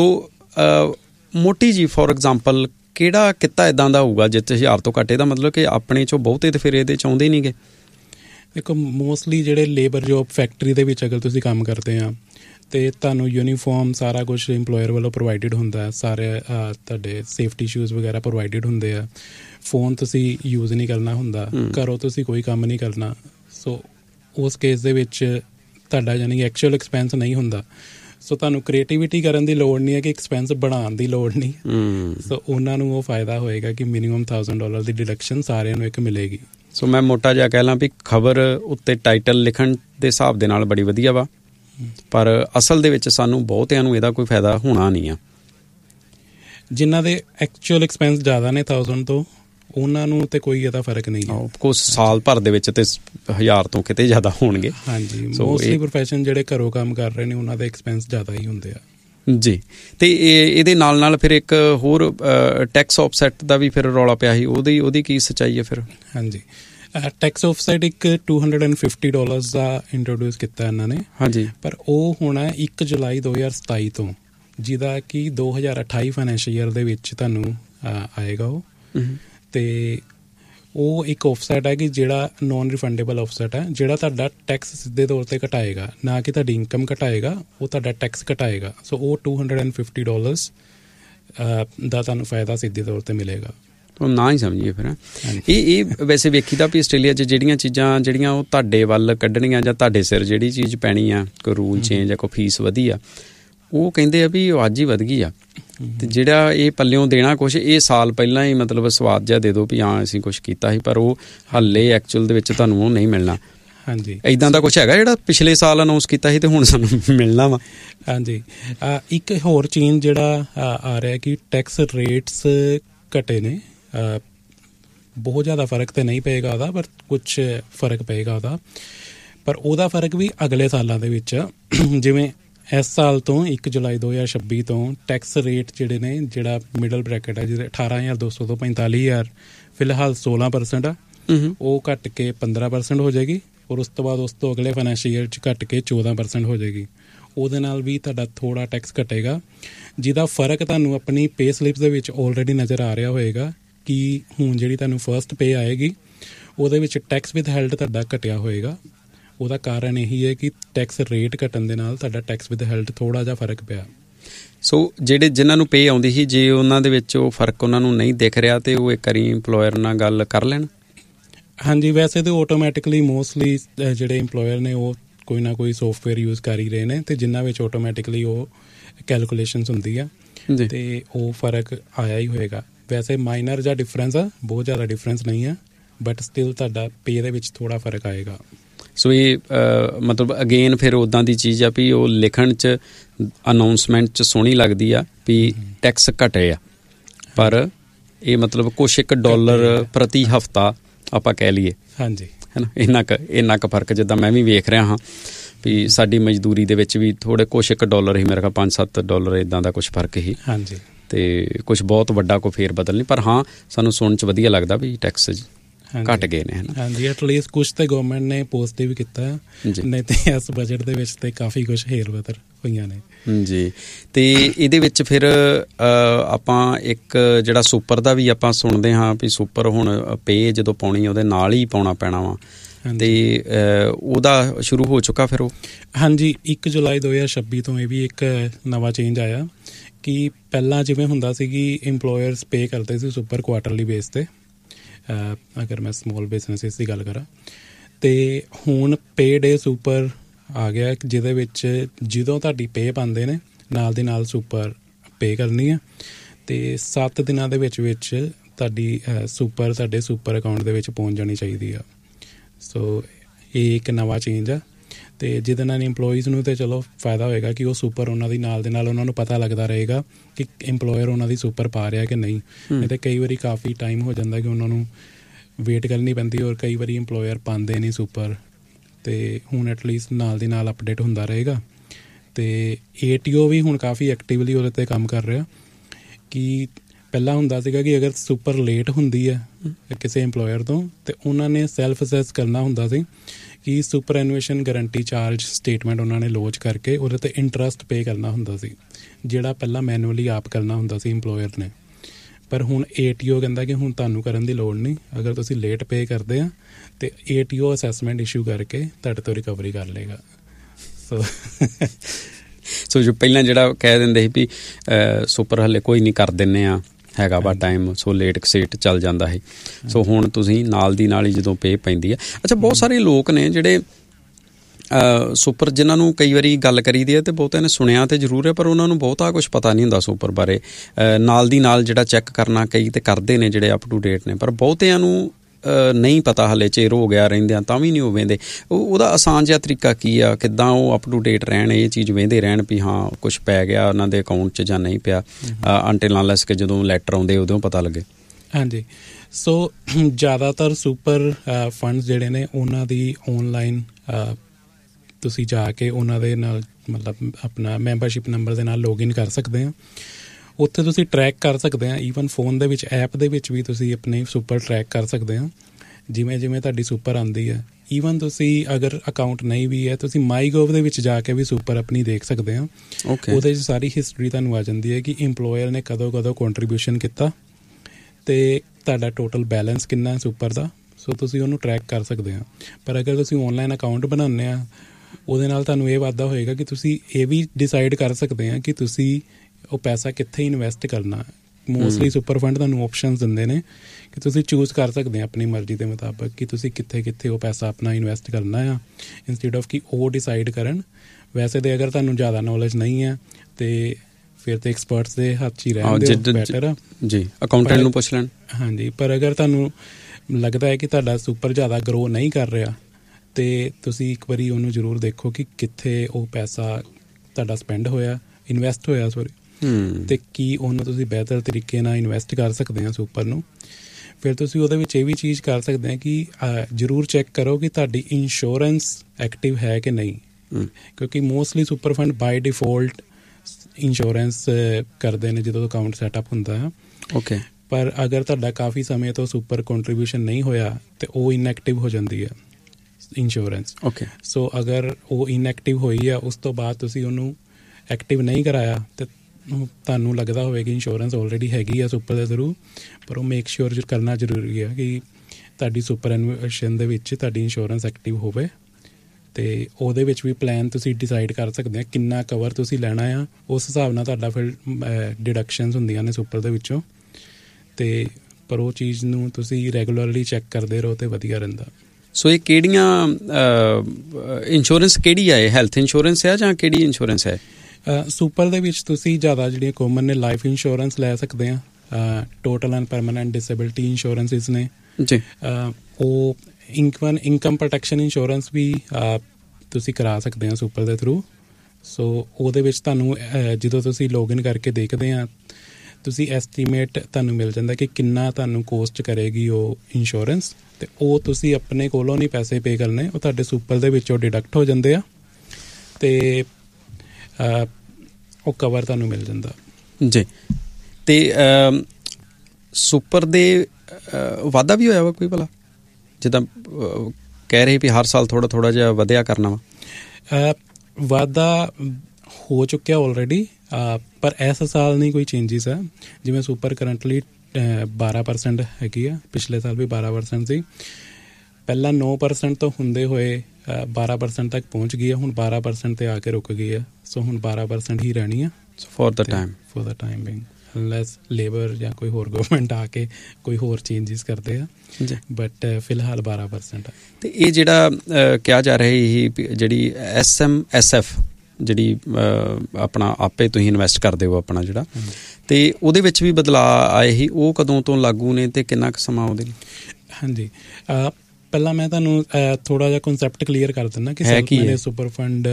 Speaker 1: ਮੋਟੀ ਜੀ ਫੋਰ ਐਗਜ਼ਾਮਪਲ ਕਿਹੜਾ ਕਿੱਤਾ ਇੱਦਾਂ ਦਾ ਹੋਊਗਾ ਜਿੱਥੇ ਹਜ਼ਾਰ ਤੋਂ ਘੱਟ? ਇਹਦਾ ਮਤਲਬ ਕਿ ਆਪਣੇ 'ਚੋਂ ਬਹੁਤੇ ਤਾਂ ਫਿਰ ਇਹਦੇ 'ਚ ਆਉਂਦੇ ਨਹੀਂ ਗੇ।
Speaker 2: ਦੇਖੋ, ਮੋਸਟਲੀ ਜਿਹੜੇ ਲੇਬਰ ਜੋਬ ਫੈਕਟਰੀ ਦੇ ਵਿੱਚ ਅਗਰ ਤੁਸੀਂ ਕੰਮ ਕਰਦੇ ਆ ਅਤੇ ਤੁਹਾਨੂੰ ਯੂਨੀਫਾਰਮ ਸਾਰਾ ਕੁਛ ਇੰਪਲੋਇਰ ਵੱਲੋਂ ਪ੍ਰੋਵਾਈਡਡ ਹੁੰਦਾ, ਸਾਰੇ ਤੁਹਾਡੇ ਸੇਫਟੀ ਸ਼ੂਜ਼ ਵਗੈਰਾ ਪ੍ਰੋਵਾਈਡਡ ਹੁੰਦੇ ਆ। ਫੋਨ ਤੁਸੀਂ ਯੂਜ਼ ਨਹੀਂ ਕਰਨਾ ਹੁੰਦਾ, ਘਰੋਂ ਤੁਸੀਂ ਕੋਈ ਕੰਮ ਨਹੀਂ ਕਰਨਾ। ਸੋ ਉਸ ਕੇਸ ਦੇ ਵਿੱਚ ਤੁਹਾਡਾ ਯਾਨੀ ਕਿ ਐਕਚੁਅਲ ਐਕਸਪੈਂਸ ਨਹੀਂ ਹੁੰਦਾ। ਸੋ ਤੁਹਾਨੂੰ ਕ੍ਰੀਏਟੀਵਿਟੀ ਕਰਨ ਦੀ ਲੋੜ ਨਹੀਂ ਹੈ ਕਿ ਐਕਸਪੈਂਸ ਬਣਾਉਣ ਦੀ ਲੋੜ ਨਹੀਂ। ਸੋ ਉਹਨਾਂ ਨੂੰ ਉਹ ਫਾਇਦਾ ਹੋਏਗਾ ਕਿ ਮਿਨੀਮਮ ਥਾਊਜ਼ੈਂਡ ਡਾਲਰ ਦੀ ਡਿਡਕਸ਼ਨ ਸਾਰਿਆਂ ਨੂੰ ਇੱਕ ਮਿਲੇਗੀ।
Speaker 1: ਸੋ ਮੈਂ ਮੋਟਾ ਜਿਹਾ ਕਹਿ ਲਾਂ ਵੀ ਖਬਰ ਉੱਤੇ ਟਾਈਟਲ ਲਿਖਣ ਦੇ ਹਿਸਾਬ ਦੇ ਨਾਲ ਬੜੀ ਵਧੀਆ ਵਾ, ਪਰ ਅਸਲ ਦੇ ਵਿੱਚ ਸਾਨੂੰ ਬਹੁਤਿਆਂ ਨੂੰ ਇਹਦਾ ਕੋਈ ਫਾਇਦਾ ਹੋਣਾ ਨਹੀਂ ਆ। ਜਿਨ੍ਹਾਂ
Speaker 2: ਦੇ ਐਕਚੁਅਲ ਐਕਸਪੈਂਸ ਜ਼ਿਆਦਾ ਨੇ ਥਾਊਜ਼ੈਂਡ ਤੋਂ, ਉਹਨਾਂ ਨੂੰ ਤੇ ਕੋਈ ਇਹਦਾ ਫਰਕ ਨਹੀਂ ਹੈ।
Speaker 1: ਕੁਛ ਸਾਲ ਭਰ ਦੇ ਵਿੱਚ ਤੇ ਹਜ਼ਾਰ ਤੋਂ ਕਿਤੇ ਜ਼ਿਆਦਾ ਹੋਣਗੇ।
Speaker 2: ਹਾਂਜੀ, ਮੋਸਟਲੀ ਪ੍ਰੋਫੈਸ਼ਨ ਜਿਹੜੇ ਘਰੋਂ ਕੰਮ ਕਰ ਰਹੇ ਨੇ ਉਹਨਾਂ ਦੇ ਐਕਸਪੈਂਸ ਜ਼ਿਆਦਾ ਹੀ ਹੁੰਦੇ ਆ
Speaker 1: ਜੀ। ਤੇ ਇਹਦੇ ਨਾਲ ਨਾਲ ਫਿਰ ਇੱਕ ਹੋਰ ਟੈਕਸ ਆਫਸੈਟ ਦਾ ਵੀ ਫਿਰ ਰੌਲਾ ਪਿਆ ਸੀ, ਉਹਦੀ ਉਹਦੀ ਕੀ ਸੱਚਾਈ ਹੈ ਫਿਰ?
Speaker 2: ਹਾਂਜੀ, ਟੈਕਸ ਆਫਸੈਟ ਇੱਕ two hundred and fifty dollars the introduce ਕੀਤਾ ਇਹਨਾਂ ਨੇ।
Speaker 1: ਹਾਂਜੀ,
Speaker 2: ਪਰ ਉਹ ਹੋਣਾ ਇੱਕ ਜੁਲਾਈ ਦੋ ਹਜ਼ਾਰ ਸਤਾਈ ਤੋਂ, ਜਿਹਦਾ ਕਿ ਦੋ ਹਜ਼ਾਰ ਅਠਾਈ ਫਾਈਨੈਂਸ਼ੀਅਲ ਈਅਰ ਦੇ ਵਿੱਚ ਤੁਹਾਨੂੰ ਆਏਗਾ ਉਹ। ਅਤੇ ਉਹ ਇੱਕ ਆਫਸੈਟ ਹੈ ਕਿ ਜਿਹੜਾ ਨੋਨ ਰਿਫੰਡੇਬਲ ਆਫਸੈਟ ਹੈ, ਜਿਹੜਾ ਤੁਹਾਡਾ ਟੈਕਸ ਸਿੱਧੇ ਤੌਰ 'ਤੇ ਘਟਾਏਗਾ, ਨਾ ਕਿ ਤੁਹਾਡੀ ਇਨਕਮ ਘਟਾਏਗਾ, ਉਹ ਤੁਹਾਡਾ ਟੈਕਸ ਘਟਾਏਗਾ। ਸੋ ਉਹ two hundred and fifty dollars ਦਾ ਤੁਹਾਨੂੰ ਫਾਇਦਾ ਸਿੱਧੇ ਤੌਰ 'ਤੇ ਮਿਲੇਗਾ।
Speaker 1: ਉਹ ਨਾ ਹੀ ਸਮਝੀਏ ਫਿਰ। ਇਹ ਇਹ ਵੈਸੇ ਵੇਖੀਦਾ ਵੀ ਆਸਟ੍ਰੇਲੀਆ 'ਚ ਜਿਹੜੀਆਂ ਚੀਜ਼ਾਂ ਜਿਹੜੀਆਂ ਉਹ ਤੁਹਾਡੇ ਵੱਲ ਕੱਢਣੀਆਂ ਜਾਂ ਤੁਹਾਡੇ ਸਿਰ ਜਿਹੜੀ ਚੀਜ਼ ਪੈਣੀ ਆ, ਕੋਈ ਰੂਲ ਚੇਂਜ ਆ, ਕੋਈ ਫੀਸ ਵਧੀ ਆ, ਉਹ ਕਹਿੰਦੇ ਆ ਵੀ ਉਹ ਅੱਜ ਹੀ ਵਧ ਗਈ ਆ। ਅਤੇ ਜਿਹੜਾ ਇਹ ਪੱਲਿਓਂ ਦੇਣਾ ਕੁਛ, ਇਹ ਸਾਲ ਪਹਿਲਾਂ ਹੀ ਮਤਲਬ ਸਵਾਦ ਜਿਹਾ ਦੇ ਦਿਓ ਵੀ ਹਾਂ ਅਸੀਂ ਕੁਛ ਕੀਤਾ ਸੀ, ਪਰ ਉਹ ਹਾਲੇ ਐਕਚੁਅਲ ਦੇ ਵਿੱਚ ਤੁਹਾਨੂੰ ਉਹ ਨਹੀਂ ਮਿਲਣਾ।
Speaker 2: ਹਾਂਜੀ,
Speaker 1: ਇੱਦਾਂ ਦਾ ਕੁਛ ਹੈਗਾ ਜਿਹੜਾ ਪਿਛਲੇ ਸਾਲ ਅਨਾਊਂਸ ਕੀਤਾ ਸੀ ਅਤੇ ਹੁਣ ਸਾਨੂੰ ਮਿਲਣਾ ਵਾ?
Speaker 2: ਹਾਂਜੀ, ਇੱਕ ਹੋਰ ਚੇਂਜ ਜਿਹੜਾ ਆ ਰਿਹਾ ਕਿ ਟੈਕਸ ਰੇਟਸ ਘਟੇ ਨੇ। ਬਹੁਤ ਜ਼ਿਆਦਾ ਫਰਕ ਤਾਂ ਨਹੀਂ ਪਏਗਾ ਉਹਦਾ, ਪਰ ਕੁਛ ਫਰਕ ਪਏਗਾ ਉਹਦਾ। ਪਰ ਉਹਦਾ ਫਰਕ ਵੀ ਅਗਲੇ ਸਾਲਾਂ ਦੇ ਵਿੱਚ, ਜਿਵੇਂ ਇਸ ਸਾਲ ਤੋਂ ਇੱਕ ਜੁਲਾਈ ਦੋ ਹਜ਼ਾਰ ਛੱਬੀ ਤੋਂ ਟੈਕਸ ਰੇਟ ਜਿਹੜੇ ਨੇ, ਜਿਹੜਾ ਮਿਡਲ ਬ੍ਰੈਕਟ ਹੈ ਜਿਹਦੇ ਅਠਾਰਾਂ ਹਜ਼ਾਰ ਦੋ ਸੌ ਤੋਂ ਪੈਂਤਾਲੀ ਹਜ਼ਾਰ ਫਿਲਹਾਲ ਸੋਲਾਂ ਪਰਸੈਂਟ ਆ, ਉਹ ਘੱਟ ਕੇ ਪੰਦਰਾਂ ਪਰਸੈਂਟ ਹੋ ਜਾਏਗੀ। ਔਰ ਉਸ ਤੋਂ ਬਾਅਦ ਉਸ ਤੋਂ ਅਗਲੇ ਫਾਈਨੈਂਸ਼ੀਅਲ ਈਅਰ 'ਚ ਘੱਟ ਕੇ ਚੌਦਾਂ ਪਰਸੈਂਟ ਹੋ ਜਾਏਗੀ। ਉਹਦੇ ਨਾਲ ਵੀ ਤੁਹਾਡਾ ਥੋੜ੍ਹਾ ਟੈਕਸ ਘਟੇਗਾ, ਜਿਹਦਾ ਫਰਕ ਤੁਹਾਨੂੰ ਆਪਣੀ ਪੇ ਸਲਿਪਸ ਦੇ ਵਿੱਚ ਆਲਰੇਡੀ ਨਜ਼ਰ ਆ ਰਿਹਾ ਹੋਏਗਾ ਕਿ ਹੁਣ ਜਿਹੜੀ ਤੁਹਾਨੂੰ ਫਸਟ ਪੇ ਆਏਗੀ ਉਹਦੇ ਵਿੱਚ ਟੈਕਸ ਵਿਦ ਹੈਲਡ ਤੁਹਾਡਾ ਘਟਿਆ ਹੋਏਗਾ। ਉਹਦਾ ਕਾਰਨ ਇਹੀ ਹੈ ਕਿ ਟੈਕਸ ਰੇਟ ਘਟਣ ਦੇ ਨਾਲ ਤੁਹਾਡਾ ਟੈਕਸ ਵਿਦ ਹੈਲਡ ਥੋੜ੍ਹਾ ਜਿਹਾ ਫਰਕ ਪਿਆ।
Speaker 1: ਸੋ ਜਿਹੜੇ ਜਿਨ੍ਹਾਂ ਨੂੰ ਪੇ ਆਉਂਦੀ ਸੀ, ਜੇ ਉਹਨਾਂ ਦੇ ਵਿੱਚ ਉਹ ਫਰਕ ਉਹਨਾਂ ਨੂੰ ਨਹੀਂ ਦਿਖ ਰਿਹਾ ਤਾਂ ਉਹ ਇੱਕ ਵਾਰੀ ਇੰਪਲੋਇਰ ਨਾਲ ਗੱਲ ਕਰ ਲੈਣ।
Speaker 2: ਹਾਂਜੀ, ਵੈਸੇ ਤਾਂ ਆਟੋਮੈਟਿਕਲੀ ਮੋਸਟਲੀ ਜਿਹੜੇ ਇੰਪਲੋਇਰ ਨੇ ਉਹ ਕੋਈ ਨਾ ਕੋਈ ਸੋਫਟਵੇਅਰ ਯੂਜ਼ ਕਰ ਹੀ ਰਹੇ ਨੇ, ਅਤੇ ਜਿਨ੍ਹਾਂ ਵਿੱਚ ਆਟੋਮੈਟਿਕਲੀ ਉਹ ਕੈਲਕੂਲੇਸ਼ਨਸ ਹੁੰਦੀ ਆ, ਅਤੇ ਉਹ ਫਰਕ ਆਇਆ ਹੀ ਹੋਏਗਾ। ਵੈਸੇ ਮਾਈਨਰ ਜਾਂ ਡਿਫਰੈਂਸ ਆ, ਬਹੁਤ ਜ਼ਿਆਦਾ ਡਿਫਰੈਂਸ ਨਹੀਂ ਆ, ਬਟ ਸਟਿਲ ਤੁਹਾਡਾ ਪੇ ਦੇ ਵਿੱਚ ਥੋੜ੍ਹਾ ਫਰਕ ਆਏਗਾ।
Speaker 1: ਸੋ ਇਹ ਮਤਲਬ ਅਗੇਨ ਫਿਰ ਉੱਦਾਂ ਦੀ ਚੀਜ਼ ਆ ਵੀ ਉਹ ਲਿਖਣ 'ਚ ਅਨਾਊਂਸਮੈਂਟ 'ਚ ਸੋਹਣੀ ਲੱਗਦੀ ਆ ਵੀ ਟੈਕਸ ਘਟੇ ਆ, ਪਰ ਇਹ ਮਤਲਬ ਕੁਛ ਇੱਕ ਡਾਲਰ ਪ੍ਰਤੀ ਹਫ਼ਤਾ ਆਪਾਂ ਕਹਿ ਲਈਏ।
Speaker 2: ਹਾਂਜੀ,
Speaker 1: ਹੈ ਨਾ, ਇੰਨਾ ਕੁ ਇੰਨਾ ਕੁ ਫਰਕ ਜਿੱਦਾਂ ਮੈਂ ਵੀ ਵੇਖ ਰਿਹਾ ਹਾਂ ਵੀ ਸਾਡੀ ਮਜ਼ਦੂਰੀ ਦੇ ਵਿੱਚ ਵੀ ਥੋੜ੍ਹੇ ਕੁਛ ਇੱਕ ਡਾਲਰ ਹੀ, ਮੇਰੇ ਖਿਆਲ ਪੰਜ ਸੱਤ ਡਾਲਰ ਇੱਦਾਂ ਦਾ ਕੁਛ ਫਰਕ ਹੀ।
Speaker 2: ਹਾਂਜੀ,
Speaker 1: ਅਤੇ ਕੁਛ ਬਹੁਤ ਵੱਡਾ ਕੋਈ ਫੇਰ ਬਦਲ ਨਹੀਂ, ਪਰ ਹਾਂ ਸਾਨੂੰ ਸੁਣਨ 'ਚ ਵਧੀਆ ਲੱਗਦਾ ਵੀ ਟੈਕਸ ਘੱਟ ਗਏ ਨੇ।
Speaker 2: ਹਾਂਜੀ, ਐਟਲੀਸਟ ਕੁਛ ਤਾਂ ਗੌਰਮੈਂਟ ਨੇ ਪੋਜ਼ਟਿਵ ਕੀਤਾ, ਨਹੀਂ ਤਾਂ ਇਸ ਬਜਟ ਦੇ ਵਿੱਚ ਤਾਂ ਕਾਫੀ ਕੁਛ ਹੇਰ ਬਦਰ ਹੋਈਆਂ ਨੇ
Speaker 1: ਜੀ। ਅਤੇ ਇਹਦੇ ਵਿੱਚ ਫਿਰ ਆਪਾਂ ਇੱਕ ਜਿਹੜਾ ਸੁਪਰ ਦਾ ਵੀ ਆਪਾਂ ਸੁਣਦੇ ਹਾਂ ਵੀ ਸੁਪਰ ਹੁਣ ਪੇ ਜਦੋਂ ਪਾਉਣੀ ਉਹਦੇ ਨਾਲ ਹੀ ਪਾਉਣਾ ਪੈਣਾ ਵਾ, ਅਤੇ ਉਹਦਾ ਸ਼ੁਰੂ ਹੋ ਚੁੱਕਾ ਫਿਰ ਉਹ?
Speaker 2: ਹਾਂਜੀ, ਇੱਕ ਜੁਲਾਈ ਦੋ ਹਜ਼ਾਰ ਛੱਬੀ ਤੋਂ ਇਹ ਵੀ ਇੱਕ ਨਵਾਂ ਚੇਂਜ ਆਇਆ ਕਿ ਪਹਿਲਾਂ ਜਿਵੇਂ ਹੁੰਦਾ ਸੀ ਕਿ ਇੰਪਲੋਇਰਸ ਪੇ ਕਰਦੇ ਸੀ ਸੁਪਰ ਕੁਆਟਰਲੀ ਬੇਸ 'ਤੇ, ਅਗਰ ਮੈਂ ਸਮੋਲ ਬਿਜ਼ਨਸਿਸ ਦੀ ਗੱਲ ਕਰਾਂ, ਅਤੇ ਹੁਣ ਪੇ ਡੇ ਸੁਪਰ ਆ ਗਿਆ ਜਿਹਦੇ ਵਿੱਚ ਜਦੋਂ ਤੁਹਾਡੀ ਪੇ ਪਾਉਂਦੇ ਨੇ ਨਾਲ ਦੀ ਨਾਲ ਸੁਪਰ ਪੇ ਕਰਨੀ ਆ, ਅਤੇ ਸੱਤ ਦਿਨਾਂ ਦੇ ਵਿੱਚ ਵਿੱਚ ਤੁਹਾਡੀ ਸੁਪਰ ਤੁਹਾਡੇ ਸੁਪਰ ਅਕਾਊਂਟ ਦੇ ਵਿੱਚ ਪਹੁੰਚ ਜਾਣੀ ਚਾਹੀਦੀ ਆ। ਸੋ ਇਹ ਇੱਕ ਨਵਾਂ ਚੇਂਜ ਆ। ਅਤੇ ਜਿਹਦੇ ਨਾਲ ਇੰਪਲੋਈਜ਼ ਨੂੰ ਤਾਂ ਚਲੋ ਫਾਇਦਾ ਹੋਏਗਾ ਕਿ ਉਹ ਸੁਪਰ ਉਹਨਾਂ ਦੀ ਨਾਲ ਦੇ ਨਾਲ ਉਹਨਾਂ ਨੂੰ ਪਤਾ ਲੱਗਦਾ ਰਹੇਗਾ ਕਿ ਇੰਪਲੋਇਰ ਉਹਨਾਂ ਦੀ ਸੁਪਰ ਪਾ ਰਿਹਾ ਕਿ ਨਹੀਂ। ਨਹੀਂ ਤਾਂ ਕਈ ਵਾਰੀ ਕਾਫੀ ਟਾਈਮ ਹੋ ਜਾਂਦਾ ਕਿ ਉਹਨਾਂ ਨੂੰ ਵੇਟ ਕਰਨੀ ਪੈਂਦੀ ਔਰ ਕਈ ਵਾਰੀ ਇੰਪਲੋਇਰ ਪਾਉਂਦੇ ਨਹੀਂ ਸੁਪਰ। ਅਤੇ ਹੁਣ ਐਟਲੀਸਟ ਨਾਲ ਦੀ ਨਾਲ ਅਪਡੇਟ ਹੁੰਦਾ ਰਹੇਗਾ। ਅਤੇ ਏ ਟੀ ਓ ਵੀ ਹੁਣ ਕਾਫੀ ਐਕਟਿਵਲੀ ਉਹਦੇ 'ਤੇ ਕੰਮ ਕਰ ਰਿਹਾ ਕਿ ਪਹਿਲਾਂ ਹੁੰਦਾ ਸੀਗਾ ਕਿ ਅਗਰ ਸੁਪਰ ਲੇਟ ਹੁੰਦੀ ਹੈ ਕਿਸੇ ਇੰਪਲੋਇਰ ਤੋਂ ਅਤੇ ਉਹਨਾਂ ਨੇ ਸੈਲਫ ਅਸੈਸ ਕਰਨਾ ਹੁੰਦਾ ਸੀ ਕਿ ਸੁਪਰ ਐਨੂਏਸ਼ਨ ਗਰੰਟੀ ਚਾਰਜ ਸਟੇਟਮੈਂਟ ਉਹਨਾਂ ਨੇ ਲੌਂਚ ਕਰਕੇ ਉਹਦੇ 'ਤੇ ਇੰਟਰਸਟ ਪੇ ਕਰਨਾ ਹੁੰਦਾ ਸੀ, ਜਿਹੜਾ ਪਹਿਲਾਂ ਮੈਨੂਅਲੀ ਆਪ ਕਰਨਾ ਹੁੰਦਾ ਸੀ ਇੰਪਲੋਇਰ ਨੇ। ਪਰ ਹੁਣ ਏ ਟੀ ਓ ਕਹਿੰਦਾ ਕਿ ਹੁਣ ਤੁਹਾਨੂੰ ਕਰਨ ਦੀ ਲੋੜ ਨਹੀਂ, ਅਗਰ ਤੁਸੀਂ ਲੇਟ ਪੇ ਕਰਦੇ ਆ ਅਤੇ A T O assessment issue ਕਰਕੇ ਤੁਹਾਡੇ ਤੋਂ ਰਿਕਵਰੀ ਕਰ ਲਏਗਾ। ਸੋ
Speaker 1: ਸੋ ਜੋ ਪਹਿਲਾਂ ਜਿਹੜਾ ਕਹਿ ਦਿੰਦੇ ਸੀ ਵੀ ਸੁਪਰ ਹਲੇ ਕੋਈ ਨਹੀਂ ਕਰ ਦਿੰਦੇ ਆ ਹੈਗਾ ਵਾ ਟਾਈਮ, ਸੋ ਲੇਟ ਕਸੇਟ ਚੱਲ ਜਾਂਦਾ ਹੈ। ਸੋ ਹੁਣ ਤੁਸੀਂ ਨਾਲ ਦੀ ਨਾਲ ਹੀ ਜਦੋਂ ਪੇ ਪੈਂਦੀ ਹੈ। ਅੱਛਾ, ਬਹੁਤ ਸਾਰੇ ਲੋਕ ਨੇ ਜਿਹੜੇ ਸੁਪਰ ਜਿਨ੍ਹਾਂ ਨੂੰ ਕਈ ਵਾਰੀ ਗੱਲ ਕਰੀਦੀ ਹੈ ਅਤੇ ਬਹੁਤਿਆਂ ਨੇ ਸੁਣਿਆ ਤਾਂ ਜ਼ਰੂਰ ਹੈ ਪਰ ਉਹਨਾਂ ਨੂੰ ਬਹੁਤਾ ਕੁਛ ਪਤਾ ਨਹੀਂ ਹੁੰਦਾ ਸੁਪਰ ਬਾਰੇ। ਨਾਲ ਦੀ ਨਾਲ ਜਿਹੜਾ ਚੈੱਕ ਕਰਨਾ ਕਈ ਤਾਂ ਕਰਦੇ ਨੇ ਜਿਹੜੇ ਅਪ ਟੂ ਡੇਟ ਨੇ, ਪਰ ਬਹੁਤਿਆਂ ਨੂੰ ਨਹੀਂ ਪਤਾ, ਹਾਲੇ ਚਿਰ ਹੋ ਗਿਆ ਰਹਿੰਦਿਆਂ ਤਾਂ ਵੀ ਨਹੀਂ ਉਹ ਵਹਿੰਦੇ। ਉਹਦਾ ਆਸਾਨ ਜਿਹਾ ਤਰੀਕਾ ਕੀ ਆ, ਕਿੱਦਾਂ ਉਹ ਅਪ ਟੂ ਡੇਟ ਰਹਿਣ, ਇਹ ਚੀਜ਼ ਵਹਿੰਦੇ ਰਹਿਣ ਵੀ ਹਾਂ ਕੁਛ ਪੈ ਗਿਆ ਉਹਨਾਂ ਦੇ ਅਕਾਊਂਟ 'ਚ ਜਾਂ ਨਹੀਂ ਪਿਆ, ਅੰਟਿਲ ਅਨਲੈਸ ਕਿ ਜਦੋਂ ਲੈਟਰ ਆਉਂਦੇ ਉਦੋਂ ਪਤਾ ਲੱਗੇ?
Speaker 2: ਹਾਂਜੀ, ਸੋ ਜ਼ਿਆਦਾਤਰ ਸੁਪਰ ਫੰਡਸ ਜਿਹੜੇ ਨੇ ਉਹਨਾਂ ਦੀ ਔਨਲਾਈਨ ਤੁਸੀਂ ਜਾ ਕੇ ਉਹਨਾਂ ਦੇ ਨਾਲ ਮਤਲਬ ਆਪਣਾ ਮੈਂਬਰਸ਼ਿਪ ਨੰਬਰ ਦੇ ਨਾਲ ਲੌਗਇਨ ਕਰ ਸਕਦੇ ਹਾਂ। ਉੱਥੇ ਤੁਸੀਂ ਟਰੈਕ ਕਰ ਸਕਦੇ ਹਾਂ, ਈਵਨ ਫੋਨ ਦੇ ਵਿੱਚ ਐਪ ਦੇ ਵਿੱਚ ਵੀ ਤੁਸੀਂ ਆਪਣੇ ਸੁਪਰ ਟਰੈਕ ਕਰ ਸਕਦੇ ਹਾਂ ਜਿਵੇਂ ਜਿਵੇਂ ਤੁਹਾਡੀ ਸੁਪਰ ਆਉਂਦੀ ਹੈ। ਈਵਨ ਤੁਸੀਂ ਅਗਰ ਅਕਾਊਂਟ ਨਹੀਂ ਵੀ ਹੈ ਤੁਸੀਂ ਮਾਈ ਗੋਵ ਦੇ ਵਿੱਚ ਜਾ ਕੇ ਵੀ ਸੁਪਰ ਆਪਣੀ ਦੇਖ ਸਕਦੇ ਹਾਂ। ਉਹਦੇ 'ਚ ਸਾਰੀ ਹਿਸਟਰੀ ਤੁਹਾਨੂੰ ਆ ਜਾਂਦੀ ਹੈ ਕਿ ਇੰਪਲੋਇਰ ਨੇ ਕਦੋਂ ਕਦੋਂ ਕੰਟਰੀਬਿਊਸ਼ਨ ਕੀਤਾ ਅਤੇ ਤੁਹਾਡਾ ਟੋਟਲ ਬੈਲੈਂਸ ਕਿੰਨਾ ਹੈ ਸੁਪਰ ਦਾ, ਸੋ ਤੁਸੀਂ ਉਹਨੂੰ ਟਰੈਕ ਕਰ ਸਕਦੇ ਹਾਂ। ਪਰ ਅਗਰ ਤੁਸੀਂ ਔਨਲਾਈਨ ਅਕਾਊਂਟ ਬਣਾਉਂਦੇ ਆ ਉਹਦੇ ਨਾਲ ਤੁਹਾਨੂੰ ਇਹ ਵਾਧਾ ਹੋਏਗਾ ਕਿ ਤੁਸੀਂ ਇਹ ਵੀ ਡਿਸਾਈਡ ਕਰ ਸਕਦੇ ਹਾਂ ਕਿ ਤੁਸੀਂ ਉਹ ਪੈਸਾ ਕਿੱਥੇ ਇਨਵੈਸਟ ਕਰਨਾ। ਮੋਸਟਲੀ ਸੁਪਰ ਫੰਡ ਤੁਹਾਨੂੰ ਓਪਸ਼ਨਸ ਦਿੰਦੇ ਨੇ ਕਿ ਤੁਸੀਂ ਚੂਜ਼ ਕਰ ਸਕਦੇ ਆ ਆਪਣੀ ਮਰਜ਼ੀ ਦੇ ਮੁਤਾਬਕ ਕਿ ਤੁਸੀਂ ਕਿੱਥੇ ਕਿੱਥੇ ਉਹ ਪੈਸਾ ਆਪਣਾ ਇਨਵੈਸਟ ਕਰਨਾ ਆ, ਇੰਸਟੈਡ ਆਫ ਕਿ ਉਹ ਡਿਸਾਈਡ ਕਰਨ। ਵੈਸੇ ਤਾਂ ਅਗਰ ਤੁਹਾਨੂੰ ਜ਼ਿਆਦਾ ਨੌਲੇਜ ਨਹੀਂ ਹੈ ਅਤੇ ਫਿਰ ਤਾਂ ਐਕਸਪਰਟਸ ਦੇ ਹੱਥ 'ਚ ਹੀ ਰਹਿੰਦੇ ਬੈਟਰ ਆ ਜੀ, ਅਕਾਊਂਟੈਂਟ ਨੂੰ ਪੁੱਛ ਲੈਣ। ਹਾਂਜੀ, ਪਰ ਅਗਰ ਤੁਹਾਨੂੰ ਲੱਗਦਾ ਹੈ ਕਿ ਤੁਹਾਡਾ ਸੁਪਰ ਜ਼ਿਆਦਾ ਗਰੋ ਨਹੀਂ ਕਰ ਰਿਹਾ ਅਤੇ ਤੁਸੀਂ ਇੱਕ ਵਾਰੀ ਉਹਨੂੰ ਜ਼ਰੂਰ ਦੇਖੋ ਕਿ ਕਿੱਥੇ ਉਹ ਪੈਸਾ ਤੁਹਾਡਾ ਸਪੈਂਡ ਹੋਇਆ, ਇਨਵੈਸਟ ਹੋਇਆ ਸੋਰੀ, ਅਤੇ ਕੀ ਉਹਨੂੰ ਤੁਸੀਂ ਬਿਹਤਰ ਤਰੀਕੇ ਨਾਲ ਇਨਵੈਸਟ ਕਰ ਸਕਦੇ ਹਾਂ ਸੁਪਰ ਨੂੰ। ਫਿਰ ਤੁਸੀਂ ਉਹਦੇ ਵਿੱਚ ਇਹ ਵੀ ਚੀਜ਼ ਕਰ ਸਕਦੇ ਹਾਂ ਕਿ ਜ਼ਰੂਰ ਚੈੱਕ ਕਰੋ ਕਿ ਤੁਹਾਡੀ ਇੰਸ਼ੋਰੈਂਸ ਐਕਟਿਵ ਹੈ ਕਿ ਨਹੀਂ, ਕਿਉਂਕਿ ਮੋਸਟਲੀ ਸੁਪਰ ਫੰਡ ਬਾਈ ਡਿਫੋਲਟ ਇੰਸ਼ੋਰੈਂਸ ਕਰਦੇ ਨੇ ਜਦੋਂ ਅਕਾਊਂਟ ਸੈਟਅਪ ਹੁੰਦਾ ਹੈ। ਓਕੇ, ਪਰ ਅਗਰ ਤੁਹਾਡਾ ਕਾਫੀ ਸਮੇਂ ਤੋਂ ਸੁਪਰ ਕੰਟਰੀਬਿਊਸ਼ਨ ਨਹੀਂ ਹੋਇਆ ਅਤੇ ਉਹ ਇਨਐਕਟਿਵ ਹੋ ਜਾਂਦੀ ਹੈ ਇੰਸ਼ੋਰੈਂਸ। ਓਕੇ, ਸੋ ਅਗਰ ਉਹ ਇਨਐਕਟਿਵ ਹੋਈ ਆ ਉਸ ਤੋਂ ਬਾਅਦ ਤੁਸੀਂ ਉਹਨੂੰ ਐਕਟਿਵ ਨਹੀਂ ਕਰਾਇਆ ਅਤੇ ਤੁਹਾਨੂੰ ਲੱਗਦਾ ਹੋਵੇ ਕਿ ਇੰਸ਼ੋਰੈਂਸ ਆਲਰੇਡੀ ਹੈਗੀ ਆ ਸੁਪਰ ਦੇ ਥਰੂ, ਪਰ ਉਹ ਮੇਕ ਸ਼ੋਰ ਕਰਨਾ ਜ਼ਰੂਰੀ ਹੈ ਕਿ ਤੁਹਾਡੀ ਸੁਪਰ ਐਨੂਏਸ਼ਨ ਦੇ ਵਿੱਚ ਤੁਹਾਡੀ ਇੰਸ਼ੋਰੈਂਸ ਐਕਟਿਵ ਹੋਵੇ। ਅਤੇ ਉਹਦੇ ਵਿੱਚ ਵੀ ਪਲਾਨ ਤੁਸੀਂ ਡਿਸਾਈਡ ਕਰ ਸਕਦੇ ਆ ਕਿੰਨਾ ਕਵਰ ਤੁਸੀਂ ਲੈਣਾ ਆ, ਉਸ ਹਿਸਾਬ ਨਾਲ ਤੁਹਾਡਾ ਫਿਰ ਡਿਡਕਸ਼ਨਸ ਹੁੰਦੀਆਂ ਨੇ ਸੁਪਰ ਦੇ ਵਿੱਚੋਂ। ਅਤੇ ਪਰ ਉਹ ਚੀਜ਼ ਨੂੰ ਤੁਸੀਂ ਰੈਗੂਲਰਲੀ ਚੈੱਕ ਕਰਦੇ ਰਹੋ ਤਾਂ ਵਧੀਆ ਰਹਿੰਦਾ। ਸੋ ਇਹ ਕਿਹੜੀਆਂ ਇੰਸ਼ੋਰੈਂਸ ਕਿਹੜੀ ਹੈ, ਇਹ ਹੈਲਥ ਇੰਸ਼ੋਰੈਂਸ ਹੈ ਜਾਂ ਕਿਹੜੀ ਇੰਸ਼ੋਰੈਂਸ ਹੈ? ਸੁਪਰ ਦੇ ਵਿੱਚ ਤੁਸੀਂ ਜ਼ਿਆਦਾ ਜਿਹੜੀਆਂ ਕੋਮਨ ਨੇ ਲਾਈਫ ਇੰਸ਼ੋਰੈਂਸ ਲੈ ਸਕਦੇ ਹਾਂ, ਟੋਟਲ ਐਂਡ ਪਰਮਾਨੈਂਟ ਡਿਸੇਬਿਲਟੀ ਇੰਸ਼ੋਰੈਂਸਿਸ ਨੇ ਜੀ, ਉਹ ਇਨਕਮ ਇਨਕਮ ਪ੍ਰੋਟੈਕਸ਼ਨ ਇੰਸ਼ੋਰੈਂਸ ਵੀ ਤੁਸੀਂ ਕਰਾ ਸਕਦੇ ਹੋ ਸੁਪਰ ਦੇ ਥਰੂ। ਸੋ ਉਹਦੇ ਵਿੱਚ ਤੁਹਾਨੂੰ ਜਦੋਂ ਤੁਸੀਂ ਲੌਗਇਨ ਕਰਕੇ ਦੇਖਦੇ ਆ ਤੁਸੀਂ ਐਸਟੀਮੇਟ ਤੁਹਾਨੂੰ ਮਿਲ ਜਾਂਦਾ ਕਿ ਕਿੰਨਾ ਤੁਹਾਨੂੰ ਕੋਸਟ ਕਰੇਗੀ ਉਹ ਇੰਸ਼ੋਰੈਂਸ, ਅਤੇ ਉਹ ਤੁਸੀਂ ਆਪਣੇ ਕੋਲੋਂ ਨਹੀਂ ਪੈਸੇ ਪੇ ਕਰਨੇ, ਉਹ ਤੁਹਾਡੇ ਸੁਪਰ ਦੇ ਵਿੱਚੋਂ ਡਿਡਕਟ ਹੋ ਜਾਂਦੇ ਆ ਅਤੇ ਉਹ ਕਵਰ ਤੁਹਾਨੂੰ ਮਿਲ ਜਾਂਦਾ ਜੀ। ਅਤੇ ਸੁਪਰ ਦੇ ਵਾਧਾ ਵੀ ਹੋਇਆ ਵਾ ਕੋਈ ਭਲਾ, ਜਿੱਦਾਂ ਕਹਿ ਰਹੇ ਵੀ ਹਰ ਸਾਲ ਥੋੜ੍ਹਾ ਥੋੜ੍ਹਾ ਜਿਹਾ ਵਧਿਆ ਕਰਨਾ ਵਾ? ਵਾਧਾ ਹੋ ਚੁੱਕਿਆ ਆਲਰੇਡੀ, ਪਰ ਇਸ ਸਾਲ ਨਹੀਂ ਕੋਈ ਚੇਂਜਿਸ ਹੈ। ਜਿਵੇਂ ਸੁਪਰ ਕਰੰਟਲੀ ਬਾਰਾਂ ਪਰਸੈਂਟ ਹੈਗੀ ਆ, ਪਿਛਲੇ ਸਾਲ ਵੀ ਬਾਰਾਂ ਪਰਸੈਂਟ ਸੀ, ਪਹਿਲਾਂ ਨੌ ਪਰਸੈਂਟ ਤੋਂ ਹੁੰਦੇ ਹੋਏ ਬਾਰਾਂ ਪਰਸੈਂਟ ਤੱਕ ਪਹੁੰਚ ਗਈ ਹੈ, ਹੁਣ ਬਾਰਾਂ ਪਰਸੈਂਟ 'ਤੇ ਆ ਕੇ ਰੁਕ ਗਈ ਹੈ। ਸੋ ਹੁਣ ਬਾਰਾਂ ਪਰਸੈਂਟ ਹੀ ਰਹਿਣੀ ਆ ਫੋਰ ਦਾ ਟਾਈਮ ਫੋਰ ਦਾ ਟਾਈਮ ਬਿੰਗ, ਅਨਲੈਸ ਲੇਬਰ ਜਾਂ ਕੋਈ ਹੋਰ ਗਵਰਨਮੈਂਟ ਆ ਕੇ ਕੋਈ ਹੋਰ ਚੇਂਜਿਸ ਕਰਦੇ ਆ, ਬਟ ਫਿਲਹਾਲ ਬਾਰਾਂ ਪਰਸੈਂਟ ਆ। ਅਤੇ ਇਹ ਜਿਹੜਾ ਕਿਹਾ ਜਾ ਰਿਹਾ ਇਹ ਜਿਹੜੀ ਐਸ ਐਮ ਐਸ ਐਫ ਜਿਹੜੀ ਆਪਣਾ ਆਪੇ ਤੁਸੀਂ ਇਨਵੈਸਟ ਕਰਦੇ ਹੋ ਆਪਣਾ ਜਿਹੜਾ, ਅਤੇ ਉਹਦੇ ਵਿੱਚ ਵੀ ਬਦਲਾਅ ਆਏ ਸੀ, ਉਹ ਕਦੋਂ ਤੋਂ ਲਾਗੂ ਨੇ ਅਤੇ ਕਿੰਨਾ ਕੁ ਸਮਾਂ ਉਹਦੇ ਲਈ? ਹਾਂਜੀ, ਪਹਿਲਾਂ ਮੈਂ ਤੁਹਾਨੂੰ ਥੋੜ੍ਹਾ ਜਿਹਾ ਕਨਸੈਪਟ ਕਲੀਅਰ ਕਰ ਦਿੰਦਾ ਕਿ ਸੈਲਫ ਮੈਨੇਜ ਸੁਪਰ ਫੰਡ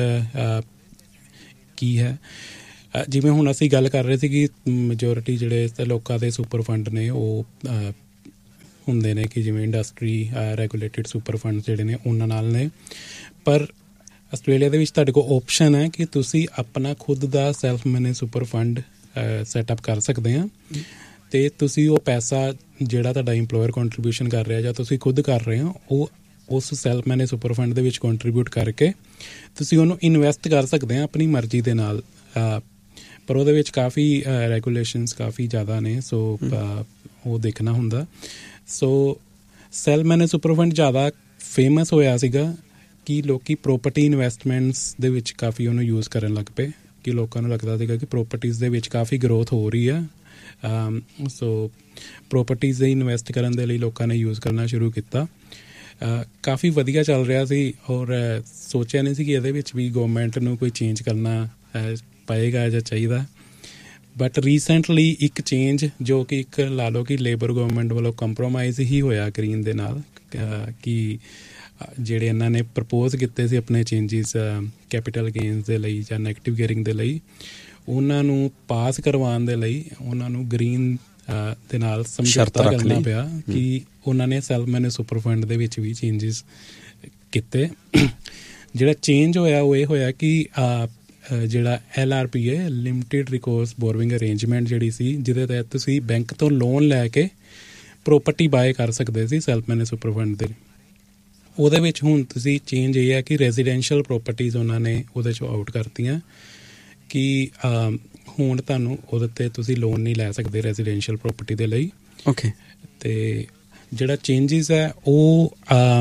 Speaker 2: ਕੀ ਹੈ। ਜਿਵੇਂ ਹੁਣ ਅਸੀਂ ਗੱਲ ਕਰ ਰਹੇ ਸੀ ਕਿ ਮੈਜੋਰਿਟੀ ਜਿਹੜੇ ਲੋਕਾਂ ਦੇ ਸੁਪਰ ਫੰਡ ਨੇ ਉਹ ਹੁੰਦੇ ਨੇ ਕਿ ਜਿਵੇਂ ਇੰਡਸਟਰੀ ਰੈਗੂਲੇਟਿਡ ਸੁਪਰ ਫੰਡ ਜਿਹੜੇ ਨੇ ਉਹਨਾਂ ਨਾਲ ਨੇ, ਪਰ ਆਸਟ੍ਰੇਲੀਆ ਦੇ ਵਿੱਚ ਤੁਹਾਡੇ ਕੋਲ ਓਪਸ਼ਨ ਹੈ ਕਿ ਤੁਸੀਂ ਆਪਣਾ ਖੁਦ ਦਾ self manage super fund setup ਕਰ ਸਕਦੇ ਹਾਂ। ਅਤੇ ਤੁਸੀਂ ਉਹ ਪੈਸਾ ਜਿਹੜਾ ਤੁਹਾਡਾ ਇੰਪਲੋਇਰ ਕੰਟਰੀਬਿਊਸ਼ਨ ਕਰ ਰਿਹਾ ਜਾਂ ਤੁਸੀਂ ਖੁਦ ਕਰ ਰਹੇ ਹੋ, ਉਹ ਉਸ ਸੈਲਫ ਮੈਨੇਜ ਸੁਪਰ ਫੰਡ ਦੇ ਵਿੱਚ ਕੰਟਰੀਬਿਊਟ ਕਰਕੇ ਤੁਸੀਂ ਉਹਨੂੰ ਇਨਵੈਸਟ ਕਰ ਸਕਦੇ ਹਾਂ ਆਪਣੀ ਮਰਜ਼ੀ ਦੇ ਨਾਲ। ਪਰ ਉਹਦੇ ਵਿੱਚ ਕਾਫੀ ਰੈਗੂਲੇਸ਼ਨਸ ਕਾਫੀ ਜ਼ਿਆਦਾ ਨੇ, ਸੋ ਉਹ ਦੇਖਣਾ ਹੁੰਦਾ। ਸੋ ਸੈਲਫ ਮੈਨੇਜ ਸੁਪਰ ਫੰਡ ਜ਼ਿਆਦਾ ਫੇਮਸ ਹੋਇਆ ਸੀਗਾ ਕਿ ਲੋਕ ਪ੍ਰੋਪਰਟੀ ਇਨਵੈਸਟਮੈਂਟਸ ਦੇ ਵਿੱਚ ਕਾਫੀ ਉਹਨੂੰ ਯੂਜ਼ ਕਰਨ ਲੱਗ ਪਏ, ਕਿ ਲੋਕਾਂ ਨੂੰ ਲੱਗਦਾ ਸੀਗਾ ਕਿ ਪ੍ਰੋਪਰਟੀਜ਼ ਦੇ ਵਿੱਚ ਕਾਫੀ ਗਰੋਥ ਹੋ ਰਹੀ ਆ। ਸੋ ਪ੍ਰੋਪਰਟੀਜ਼ ਦੇ ਇਨਵੈਸਟ ਕਰਨ ਦੇ ਲਈ ਲੋਕਾਂ ਨੇ ਯੂਜ਼ ਕਰਨਾ ਸ਼ੁਰੂ ਕੀਤਾ। ਕਾਫੀ ਵਧੀਆ ਚੱਲ ਰਿਹਾ ਸੀ ਔਰ ਸੋਚਿਆ ਨਹੀਂ ਸੀ ਕਿ ਇਹਦੇ ਵਿੱਚ ਵੀ ਗੌਰਮੈਂਟ ਨੂੰ ਕੋਈ ਚੇਂਜ ਕਰਨਾ ਪਏਗਾ ਜਾਂ ਚਾਹੀਦਾ। ਬਟ ਰੀਸੈਂਟਲੀ ਇੱਕ ਚੇਂਜ ਜੋ ਕਿ ਇੱਕ ਲਾ ਲਓ ਕਿ ਲੇਬਰ ਗੌਰਮੈਂਟ ਵੱਲੋਂ ਕੰਪਰੋਮਾਈਜ਼ ਹੀ ਹੋਇਆ ਗ੍ਰੀਨ ਦੇ ਨਾਲ, ਕਿ ਜਿਹੜੇ ਇਹਨਾਂ ਨੇ ਪ੍ਰਪੋਜ਼ ਕੀਤੇ ਸੀ ਆਪਣੇ ਚੇਂਜਿਸ ਕੈਪੀਟਲ ਗੇਨਸ ਦੇ ਲਈ ਜਾਂ ਨੈਗੇਟਿਵ ਗੇਅਰਿੰਗ ਦੇ ਲਈ, ਉਹਨਾਂ ਨੂੰ ਪਾਸ ਕਰਵਾਉਣ ਦੇ ਲਈ ਉਹਨਾਂ ਨੂੰ ਗ੍ਰੀਨ ਦੇ ਨਾਲ ਸਮਝੌਤਾ ਕਰਨਾ ਪਿਆ ਕਿ ਉਹਨਾਂ ਨੇ ਸੈਲਫ ਮੈਨੇਜ ਸੁਪਰ ਫੰਡ ਦੇ ਵਿੱਚ ਵੀ ਚੇਂਜਿਸ ਕੀਤੇ। ਜਿਹੜਾ ਚੇਂਜ ਹੋਇਆ ਉਹ ਇਹ ਹੋਇਆ ਕਿ ਜਿਹੜਾ ਐਲ ਆਰ ਪੀ ਏ ਲਿਮਿਟਿਡ ਰਿਕੋਰਸ ਬੋਰੋਇੰਗ ਅਰੇਂਜਮੈਂਟ ਜਿਹੜੀ ਸੀ, ਜਿਹਦੇ ਤਹਿਤ ਤੁਸੀਂ ਬੈਂਕ ਤੋਂ ਲੋਨ ਲੈ ਕੇ ਪ੍ਰੋਪਰਟੀ ਬਾਏ ਕਰ ਸਕਦੇ ਸੀ ਸੈਲਫ ਮੈਨੇਜ ਸੁਪਰ ਫੰਡ ਦੇ, ਉਹਦੇ ਵਿੱਚ ਹੁਣ ਤੁਸੀਂ ਚੇਂਜ ਇਹ ਹੈ ਕਿ ਰੈਜ਼ੀਡੈਂਸ਼ੀਅਲ ਪ੍ਰੋਪਰਟੀਜ਼ ਉਹਨਾਂ ਨੇ ਉਹਦੇ 'ਚੋਂ ਆਊਟ ਕਰਤੀਆਂ ਕਿ ਹੁਣ ਤੁਹਾਨੂੰ ਉਹਦੇ 'ਤੇ ਤੁਸੀਂ ਲੋਨ ਨਹੀਂ ਲੈ ਸਕਦੇ ਰੈਜ਼ੀਡੈਂਸ਼ੀਅਲ ਪ੍ਰੋਪਰਟੀ ਦੇ ਲਈ।
Speaker 1: ਓਕੇ।
Speaker 2: ਅਤੇ ਜਿਹੜਾ ਚੇਂਜਿਸ ਹੈ ਉਹ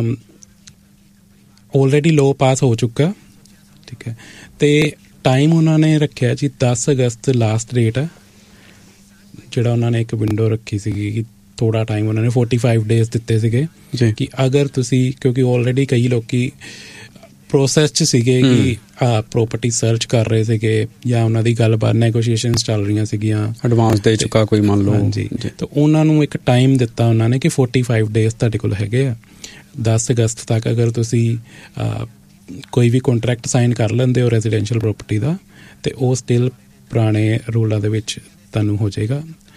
Speaker 2: ਆਲਰੇਡੀ ਲੋਅ ਪਾਸ ਹੋ ਚੁੱਕਾ, ਠੀਕ ਹੈ। ਅਤੇ ਟਾਈਮ ਉਹਨਾਂ ਨੇ ਰੱਖਿਆ ਜੀ ਦਸ ਅਗਸਤ ਲਾਸਟ ਡੇਟ ਹੈ, ਜਿਹੜਾ ਉਹਨਾਂ ਨੇ ਇੱਕ ਵਿੰਡੋ ਰੱਖੀ ਸੀਗੀ ਕਿ ਥੋੜ੍ਹਾ ਟਾਈਮ ਉਹਨਾਂ ਨੇ ਫੋਰਟੀ ਫਾਈਵ ਡੇਜ਼ ਦਿੱਤੇ ਸੀਗੇ ਕਿ ਅਗਰ ਤੁਸੀਂ, ਕਿਉਂਕਿ ਆਲਰੇਡੀ ਕਈ ਲੋਕੀ ਪ੍ਰੋਸੈਸ 'ਚ ਸੀਗੇ ਕਿ ਪ੍ਰੋਪਰਟੀ ਸਰਚ ਕਰ ਰਹੇ ਸੀਗੇ ਜਾਂ ਉਹਨਾਂ ਦੀ ਗੱਲਬਾਤ ਨੈਗੋਸ਼ੀਏਸ਼ਨਸ ਚੱਲ ਰਹੀਆਂ ਸੀਗੀਆਂ,
Speaker 1: ਐਡਵਾਂਸ ਦੇ ਚੁੱਕਾ ਕੋਈ ਮੰਨ ਲਓ।
Speaker 2: ਹਾਂਜੀ, ਤਾਂ ਉਹਨਾਂ ਨੂੰ ਇੱਕ ਟਾਈਮ ਦਿੱਤਾ ਉਹਨਾਂ ਨੇ ਕਿ ਫੋਰਟੀ ਫਾਈਵ ਡੇਜ਼ ਤੁਹਾਡੇ ਕੋਲ ਹੈਗੇ ਆ, ਦਸ ਅਗਸਤ ਤੱਕ ਅਗਰ ਤੁਸੀਂ ਕੋਈ ਵੀ ਕੰਟਰੈਕਟ ਸਾਈਨ ਕਰ ਲੈਂਦੇ ਹੋ ਰੈਜ਼ੀਡੈਂਸ਼ੀਅਲ ਪ੍ਰੋਪਰਟੀ ਦਾ, ਅਤੇ ਉਹ ਸਟਿਲ ਪੁਰਾਣੇ ਰੂਲਾਂ ਦੇ ਵਿੱਚ ਤੁਹਾਨੂੰ ਹੋ ਜਾਏਗਾ।